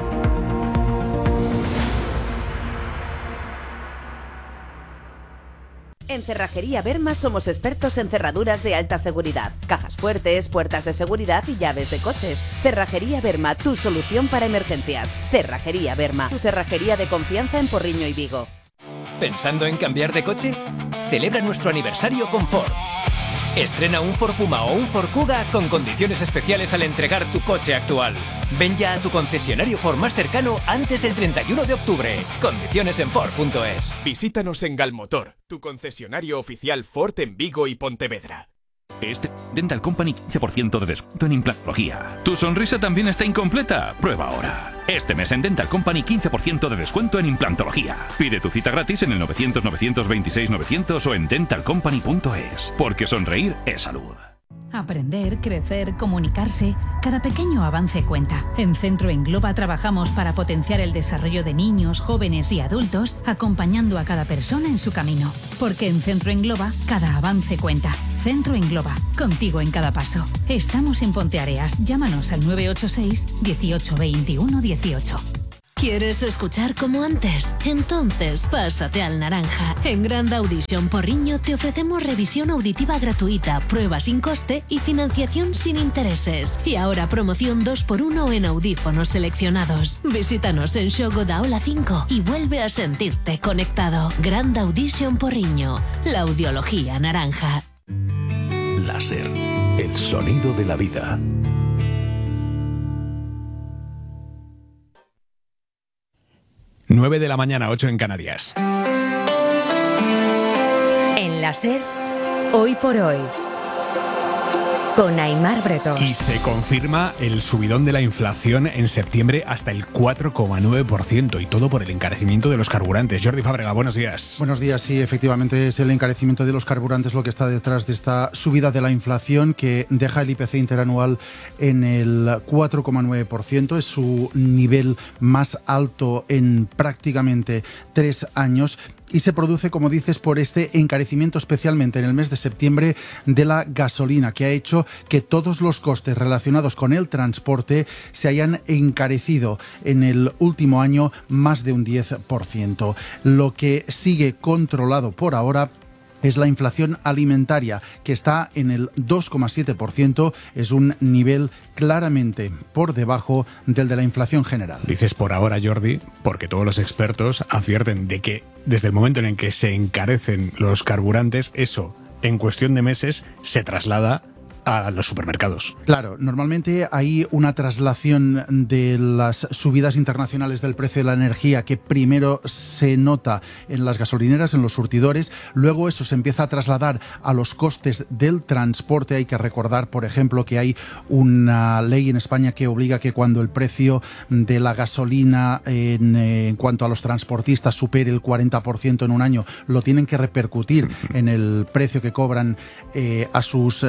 En Cerrajería Berma somos expertos en cerraduras de alta seguridad, cajas fuertes, puertas de seguridad y llaves de coches. Cerrajería Berma, tu solución para emergencias. Cerrajería Berma, tu cerrajería de confianza en Porriño y Vigo. ¿Pensando en cambiar de coche? Celebra nuestro aniversario con Ford. Estrena un Ford Puma o un Ford Kuga con condiciones especiales al entregar tu coche actual. Ven ya a tu concesionario Ford más cercano antes del 31 de octubre. Condiciones en Ford.es. Visítanos en Galmotor, tu concesionario oficial Ford en Vigo y Pontevedra. Este Dental Company 15% de descuento en implantología. ¿Tu sonrisa también está incompleta? Prueba ahora. Este mes en Dental Company 15% de descuento en implantología. Pide tu cita gratis en el 900-926-900 o en dentalcompany.es. Porque sonreír es salud. Aprender, crecer, comunicarse, cada pequeño avance cuenta. En Centro Engloba trabajamos para potenciar el desarrollo de niños, jóvenes y adultos, acompañando a cada persona en su camino. Porque en Centro Engloba, cada avance cuenta. Centro Engloba, contigo en cada paso. Estamos en Ponteareas, llámanos al 986 18 21 18. ¿Quieres escuchar como antes? Entonces, pásate al Naranja. En Grand Audition Porriño te ofrecemos revisión auditiva gratuita, prueba sin coste y financiación sin intereses. Y ahora promoción 2x1 en audífonos seleccionados. Visítanos en Xogo da Ola 5 y vuelve a sentirte conectado. Grand Audition Porriño, la audiología naranja. Láser, el sonido de la vida. 9 de la mañana, 8 en Canarias. En la SER, hoy por hoy. con Aimar Bretós. Y se confirma el subidón de la inflación en septiembre hasta el 4,9%, y todo por el encarecimiento de los carburantes. Jordi Fábrega, buenos días. Buenos días, sí, efectivamente es el encarecimiento de los carburantes lo que está detrás de esta subida de la inflación, que deja el IPC interanual en el 4,9%. Es su nivel más alto en prácticamente 3 años. Y se produce, como dices, por este encarecimiento, especialmente en el mes de septiembre, de la gasolina, que ha hecho que todos los costes relacionados con el transporte se hayan encarecido en el último año más de un 10%. Lo que sigue controlado por ahora es la inflación alimentaria, que está en el 2,7%, es un nivel claramente por debajo del de la inflación general. Dices por ahora, Jordi, porque todos los expertos advierten de que desde el momento en el que se encarecen los carburantes, eso en cuestión de meses se traslada a los supermercados. Claro, normalmente hay una traslación de las subidas internacionales del precio de la energía que primero se nota en las gasolineras, en los surtidores, luego eso se empieza a trasladar a los costes del transporte. Hay que recordar, por ejemplo, que hay una ley en España que obliga que cuando el precio de la gasolina en cuanto a los transportistas supere el 40% en un año, lo tienen que repercutir en el precio que cobran a sus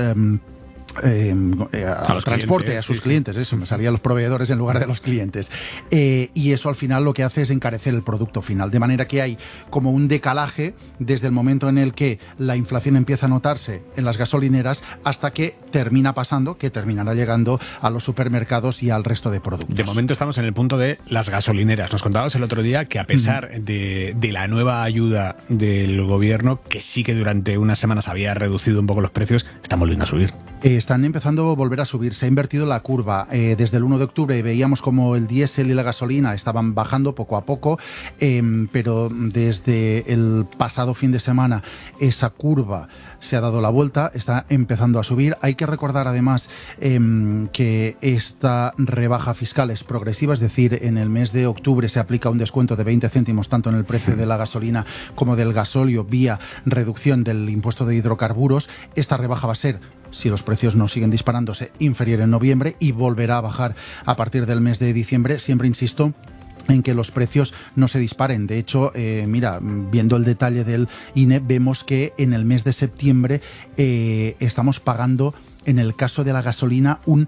a los transporte, clientes, a sus clientes, eso, me salían los proveedores en lugar de los clientes. Y eso al final lo que hace es encarecer el producto final, de manera que hay como un decalaje desde el momento en el que la inflación empieza a notarse en las gasolineras hasta que termina pasando, que terminará llegando a los supermercados y al resto de productos. De momento estamos en el punto de las gasolineras. Nos contabas el otro día que a pesar de la nueva ayuda del gobierno, que sí que durante unas semanas había reducido un poco los precios, están volviendo a subir. Están empezando a volver a subir, se ha invertido la curva. Desde el 1 de octubre veíamos como el diésel y la gasolina estaban bajando poco a poco, pero desde el pasado fin de semana esa curva se ha dado la vuelta, está empezando a subir. Hay que recordar además que esta rebaja fiscal es progresiva, es decir, en el mes de octubre se aplica un descuento de 20 céntimos tanto en el precio de la gasolina como del gasóleo vía reducción del impuesto de hidrocarburos. Esta rebaja va a ser, si los precios no siguen disparándose, inferior en noviembre y volverá a bajar a partir del mes de diciembre. Siempre insisto en que los precios no se disparen. De hecho, mira, viendo el detalle del INE, vemos que en el mes de septiembre estamos pagando, en el caso de la gasolina, un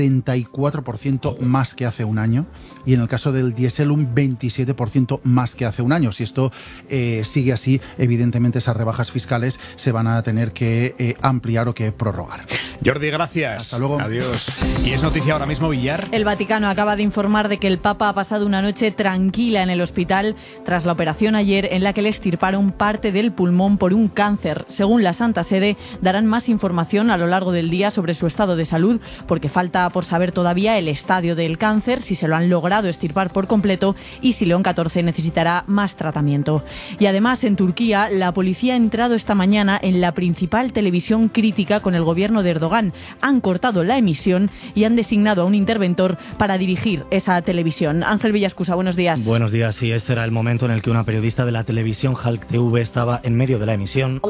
34% más que hace un año, y en el caso del diésel un 27% más que hace un año. Si esto sigue así, evidentemente esas rebajas fiscales se van a tener que ampliar o que prorrogar. Jordi, gracias. Hasta luego. Adiós. Y es noticia ahora mismo, Villar. El Vaticano acaba de informar de que el Papa ha pasado una noche tranquila en el hospital tras la operación ayer en la que le extirparon parte del pulmón por un cáncer. Según la Santa Sede, darán más información a lo largo del día sobre su estado de salud, porque falta por saber todavía el estadio del cáncer, si se lo han logrado extirpar por completo y si León XIV necesitará más tratamiento. Y además, en Turquía, la policía ha entrado esta mañana en la principal televisión crítica con el gobierno de Erdogan. Han cortado la emisión y han designado a un interventor para dirigir esa televisión. Ángel Villascusa, buenos días. Buenos días, sí, este era el momento en el que una periodista de la televisión Halk TV estaba en medio de la emisión.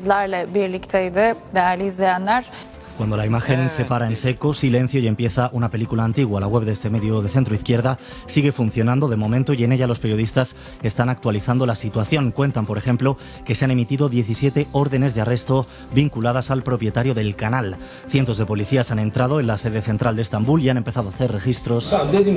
Cuando la imagen se para en seco, silencio, y empieza una película antigua. La web de este medio de centro izquierda sigue funcionando de momento y en ella los periodistas están actualizando la situación. Cuentan, por ejemplo, que se han emitido 17 órdenes de arresto vinculadas al propietario del canal. Cientos de policías han entrado en la sede central de Estambul y han empezado a hacer registros.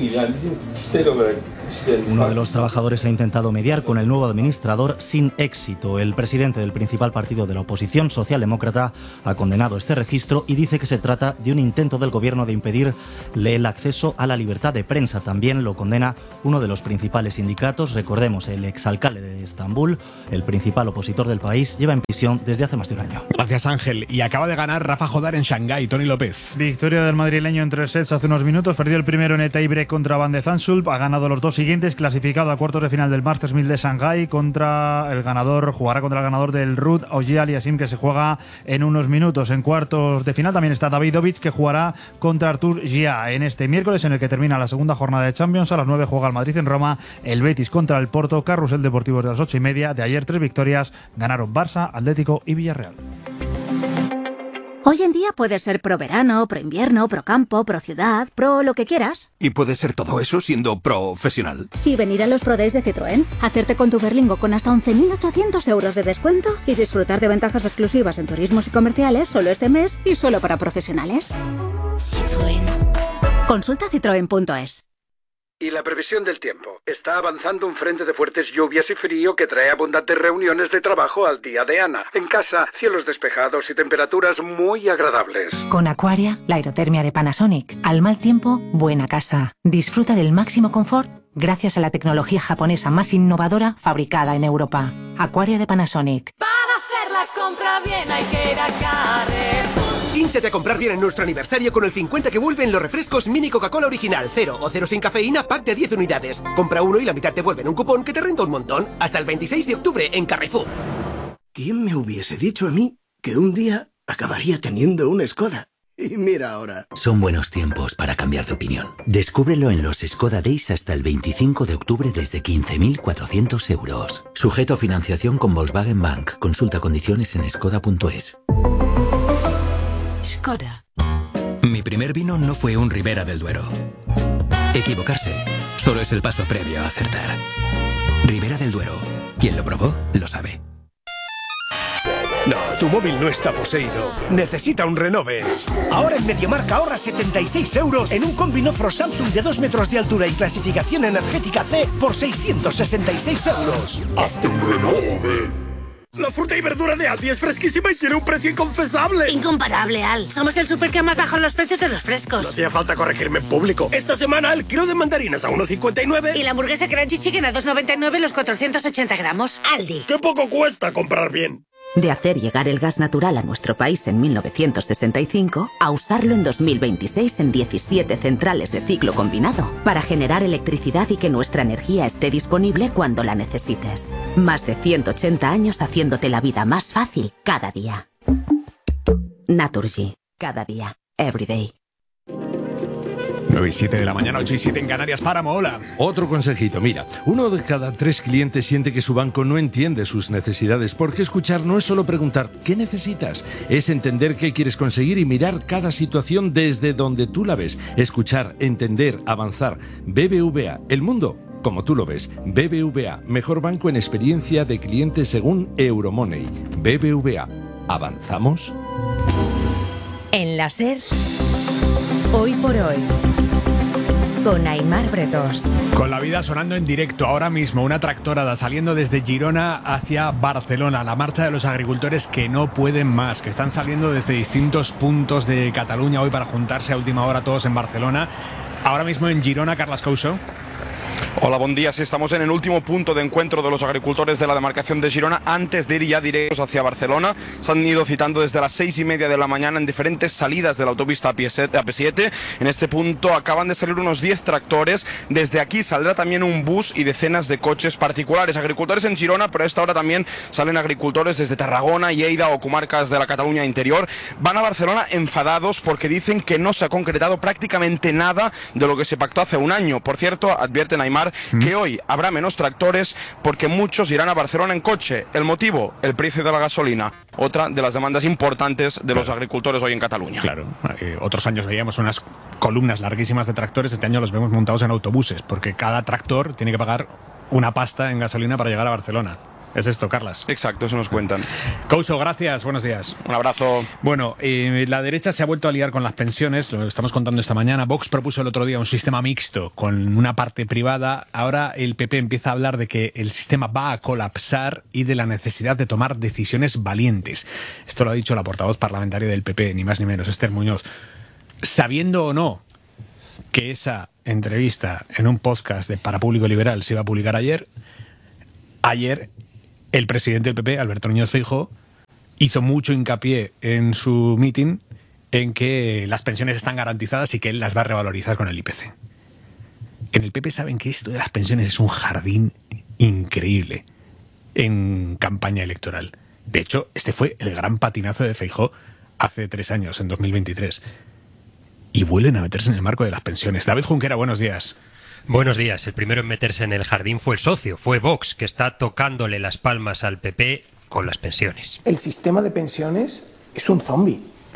Uno de los trabajadores ha intentado mediar con el nuevo administrador sin éxito. El presidente del principal partido de la oposición, socialdemócrata, ha condenado este registro y dice que se trata de un intento del gobierno de impedirle el acceso a la libertad de prensa. También lo condena uno de los principales sindicatos. Recordemos, el exalcalde de Estambul, el principal opositor del país, lleva en prisión desde hace más de un año. Gracias, Ángel. Y acaba de ganar Rafa Jodar en Shanghái. Tony López. Victoria del madrileño en 3 sets hace unos minutos. Perdió el primero en el tiebreak contra Van de Zandschulp. Ha ganado los dos siguientes, clasificado a cuartos de final del Masters 1000 de Shanghái. Jugará contra el ganador del Ruud Auger-Aliassime, que se juega en unos minutos. En cuartos de final también está Davidovich, que jugará contra Arthur Gia en este miércoles, en el que termina la segunda jornada de Champions. A las 9 juega el Madrid en Roma, el Betis contra el Porto, Carrusel Deportivo de las 8:30. De ayer 3 victorias, ganaron Barça, Atlético y Villarreal. Hoy en día puedes ser pro verano, pro invierno, pro campo, pro ciudad, pro lo que quieras. ¿Y puedes ser todo eso siendo profesional? Y venir a los Pro Days de Citroën, hacerte con tu Berlingo con hasta 11.800 euros de descuento y disfrutar de ventajas exclusivas en turismos y comerciales solo este mes y solo para profesionales. Citroën. Consulta citroen.es. Y la previsión del tiempo. Está avanzando un frente de fuertes lluvias y frío que trae abundantes reuniones de trabajo al día de Ana. En casa, cielos despejados y temperaturas muy agradables. Con Aquaria, la aerotermia de Panasonic. Al mal tiempo, buena casa. Disfruta del máximo confort gracias a la tecnología japonesa más innovadora fabricada en Europa. Aquaria de Panasonic. Para hacer la compra bien hay que ir a Carrefour. Hínchate a comprar bien en nuestro aniversario con el 50 que vuelven los refrescos Mini Coca-Cola Original, 0 o 0 sin cafeína, pack de 10 unidades. Compra uno y la mitad te vuelven un cupón que te renta un montón. Hasta el 26 de octubre en Carrefour. ¿Quién me hubiese dicho a mí que un día acabaría teniendo una Skoda? Y mira ahora. Son buenos tiempos para cambiar de opinión. Descúbrelo en los Skoda Days hasta el 25 de octubre desde 15.400 euros. Sujeto a financiación con Volkswagen Bank. Consulta condiciones en skoda.es. Skoda. Mi primer vino no fue un Ribera del Duero. Equivocarse solo es el paso previo a acertar. Ribera del Duero. Quien lo probó, lo sabe. No, tu móvil no está poseído. Necesita un renove. Ahora en MediaMarkt ahorra 76 euros en un Combino Pro Samsung de 2 metros de altura y clasificación energética C por 666 euros. ¡Hazte un renove! La fruta y verdura de Aldi es fresquísima y tiene un precio inconfesable. Incomparable, Al. Somos el súper que más baja los precios de los frescos. No hacía falta corregirme en público. Esta semana el kilo de mandarinas a 1,59. Y la hamburguesa Crunchy Chicken a 2,99 los 480 gramos. Aldi. ¡Qué poco cuesta comprar bien! De hacer llegar el gas natural a nuestro país en 1965 a usarlo en 2026 en 17 centrales de ciclo combinado para generar electricidad y que nuestra energía esté disponible cuando la necesites. Más de 180 años haciéndote la vida más fácil cada día. Naturgy. Cada día. Every day. 9:07 de la mañana, 8:07 en Canarias. Páramo, hola. Otro consejito, mira, 1 de cada 3 clientes siente que su banco no entiende sus necesidades, porque escuchar no es solo preguntar ¿qué necesitas? Es entender qué quieres conseguir y mirar cada situación desde donde tú la ves. Escuchar, entender, avanzar. BBVA, el mundo como tú lo ves. BBVA, mejor banco en experiencia de clientes según Euromoney. BBVA, ¿avanzamos? En la SER, hoy por hoy, con Aimar Bretos. Con la vida sonando en directo ahora mismo, una tractorada saliendo desde Girona hacia Barcelona, la marcha de los agricultores que no pueden más, que están saliendo desde distintos puntos de Cataluña hoy para juntarse a última hora todos en Barcelona. Ahora mismo en Girona, Carles Couso. Hola, buen día. Sí, estamos en el último punto de encuentro de los agricultores de la demarcación de Girona antes de ir ya directos hacia Barcelona. Se han ido citando desde las 6:30 de la mañana en diferentes salidas de la autopista AP7. En este punto acaban de salir unos 10 tractores. Desde aquí saldrá también un bus y decenas de coches particulares. Agricultores en Girona, pero a esta hora también salen agricultores desde Tarragona, Lleida o comarcas de la Cataluña interior. Van a Barcelona enfadados porque dicen que no se ha concretado prácticamente nada de lo que se pactó hace un año. Por cierto, advierten Aimar que hoy habrá menos tractores porque muchos irán a Barcelona en coche. El motivo, el precio de la gasolina. Otra de las demandas importantes de los agricultores hoy en Cataluña. Claro, otros años veíamos unas columnas larguísimas de tractores, este año los vemos montados en autobuses, porque cada tractor tiene que pagar una pasta en gasolina para llegar a Barcelona. Es esto, Carlas. Exacto, eso nos cuentan. Couso, gracias, buenos días. Un abrazo. Bueno, la derecha se ha vuelto a liar con las pensiones, lo estamos contando esta mañana. Vox propuso el otro día un sistema mixto con una parte privada. Ahora el PP empieza a hablar de que el sistema va a colapsar y de la necesidad de tomar decisiones valientes. Esto lo ha dicho la portavoz parlamentaria del PP, ni más ni menos, Esther Muñoz. Sabiendo o no que esa entrevista en un podcast de Para Público Liberal se iba a publicar ayer el presidente del PP, Alberto Núñez Feijóo, hizo mucho hincapié en su meeting en que las pensiones están garantizadas y que él las va a revalorizar con el IPC. En el PP saben que esto de las pensiones es un jardín increíble en campaña electoral. De hecho, este fue el gran patinazo de Feijóo hace 3 años, en 2023. Y vuelven a meterse en el marco de las pensiones. David Junquera, buenos días. Buenos días. El primero en meterse en el jardín fue el socio, fue Vox, que está tocándole las palmas al PP con las pensiones. El sistema de pensiones es un zombi.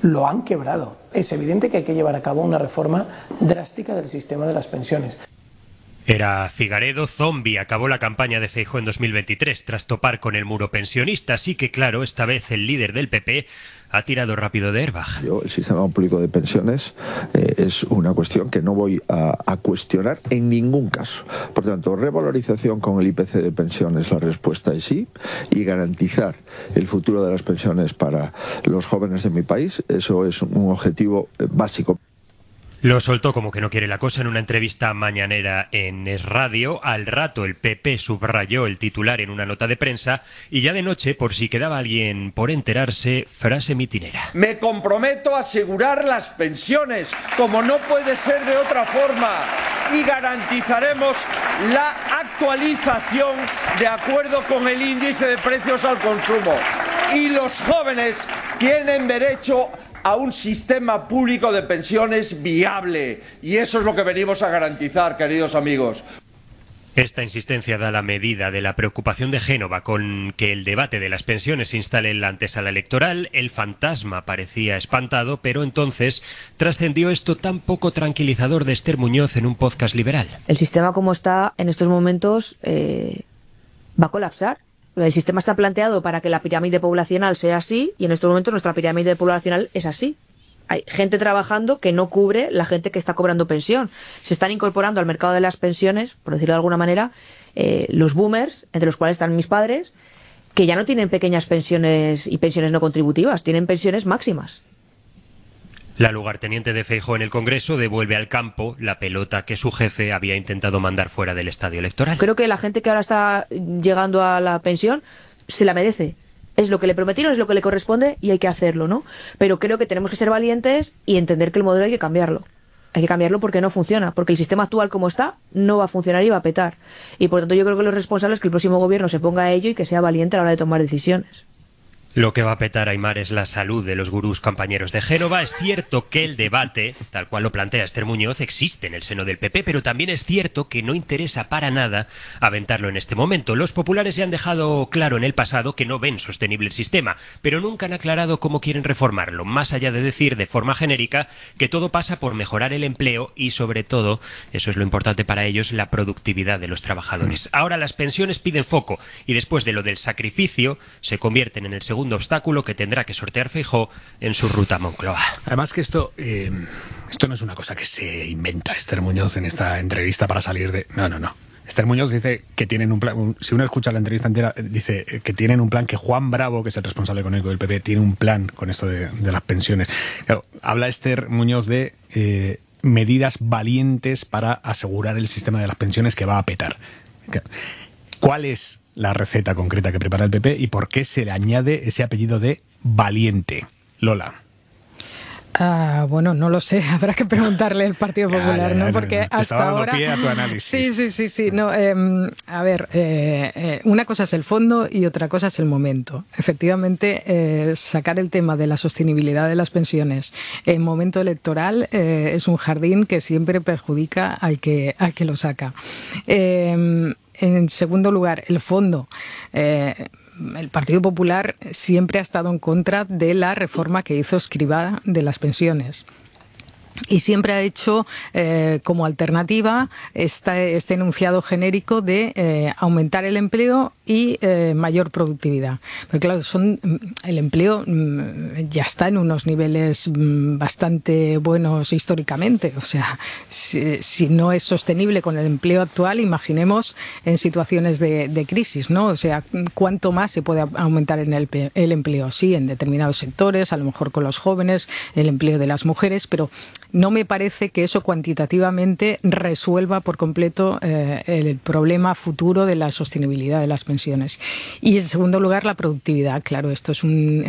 lo han quebrado. Es evidente que hay que llevar a cabo una reforma drástica del sistema de las pensiones. Era Figaredo, zombie. Acabó la campaña de Feijóo en 2023 tras topar con el muro pensionista. Así que, claro, esta vez el líder del PP ha tirado rápido de Airbag. El sistema público de pensiones es una cuestión que no voy a cuestionar en ningún caso. Por tanto, revalorización con el IPC de pensiones, la respuesta es sí, y garantizar el futuro de las pensiones para los jóvenes de mi país, eso es un objetivo básico. Lo soltó como que no quiere la cosa en una entrevista mañanera en Es Radio. Al rato el PP subrayó el titular en una nota de prensa y ya de noche, por si quedaba alguien por enterarse, frase mitinera. Me comprometo a asegurar las pensiones, como no puede ser de otra forma, y garantizaremos la actualización de acuerdo con el índice de precios al consumo. Y los jóvenes tienen derecho a un sistema público de pensiones viable. Y eso es lo que venimos a garantizar, queridos amigos. Esta insistencia da la medida de la preocupación de Génova con que el debate de las pensiones se instale en la antesala electoral. El fantasma parecía espantado, pero entonces trascendió esto tan poco tranquilizador de Esther Muñoz en un podcast liberal. El sistema como está en estos momentos va a colapsar. El sistema está planteado para que la pirámide poblacional sea así y en estos momentos nuestra pirámide poblacional es así. Hay gente trabajando que no cubre la gente que está cobrando pensión. Se están incorporando al mercado de las pensiones, por decirlo de alguna manera, los boomers, entre los cuales están mis padres, que ya no tienen pequeñas pensiones y pensiones no contributivas, tienen pensiones máximas. La lugarteniente de Feijóo en el Congreso devuelve al campo la pelota que su jefe había intentado mandar fuera del estadio electoral. Creo que la gente que ahora está llegando a la pensión se la merece. Es lo que le prometieron, es lo que le corresponde y hay que hacerlo, ¿no? Pero creo que tenemos que ser valientes y entender que el modelo hay que cambiarlo. Hay que cambiarlo porque no funciona, porque el sistema actual como está no va a funcionar y va a petar. Y por tanto yo creo que lo responsable es que el próximo gobierno se ponga a ello y que sea valiente a la hora de tomar decisiones. Lo que va a petar, Aimar, es la salud de los gurús compañeros de Génova. Es cierto que el debate, tal cual lo plantea Esther Muñoz, existe en el seno del PP, pero también es cierto que no interesa para nada aventarlo en este momento. Los populares ya han dejado claro en el pasado que no ven sostenible el sistema, pero nunca han aclarado cómo quieren reformarlo, más allá de decir de forma genérica que todo pasa por mejorar el empleo y, sobre todo, eso es lo importante para ellos, la productividad de los trabajadores. Ahora las pensiones piden foco y después de lo del sacrificio se convierten en el segundo obstáculo que tendrá que sortear Feijóo en su ruta a Moncloa. Además que esto no es una cosa que se inventa Esther Muñoz en esta entrevista para salir de... No. Esther Muñoz dice que tienen un plan, si uno escucha la entrevista entera, dice que tienen un plan, que Juan Bravo, que es el responsable económico del PP, tiene un plan con esto de las pensiones. Claro, habla Esther Muñoz de medidas valientes para asegurar el sistema de las pensiones que va a petar. ¿Cuál es la receta concreta que prepara el PP y por qué se le añade ese apellido de valiente? Lola. Bueno, no lo sé, habrá que preguntarle al Partido Popular, ¿no? Porque hasta ahora... pie a tu análisis. Sí. No, a ver, una cosa es el fondo y otra cosa es el momento. Efectivamente, sacar el tema de la sostenibilidad de las pensiones en momento electoral es un jardín que siempre perjudica al que lo saca. En segundo lugar, el fondo. El Partido Popular siempre ha estado en contra de la reforma que hizo Escrivá de las pensiones. Y siempre ha hecho como alternativa este enunciado genérico de aumentar el empleo y mayor productividad. Pero claro, el empleo ya está en unos niveles bastante buenos históricamente. O sea, si no es sostenible con el empleo actual, imaginemos en situaciones de crisis, ¿no? O sea, ¿cuánto más se puede aumentar en el empleo? Sí, en determinados sectores, a lo mejor con los jóvenes, el empleo de las mujeres, pero no me parece que eso cuantitativamente resuelva por completo el problema futuro de la sostenibilidad de las pensiones. Y en segundo lugar, la productividad. Claro, esto es un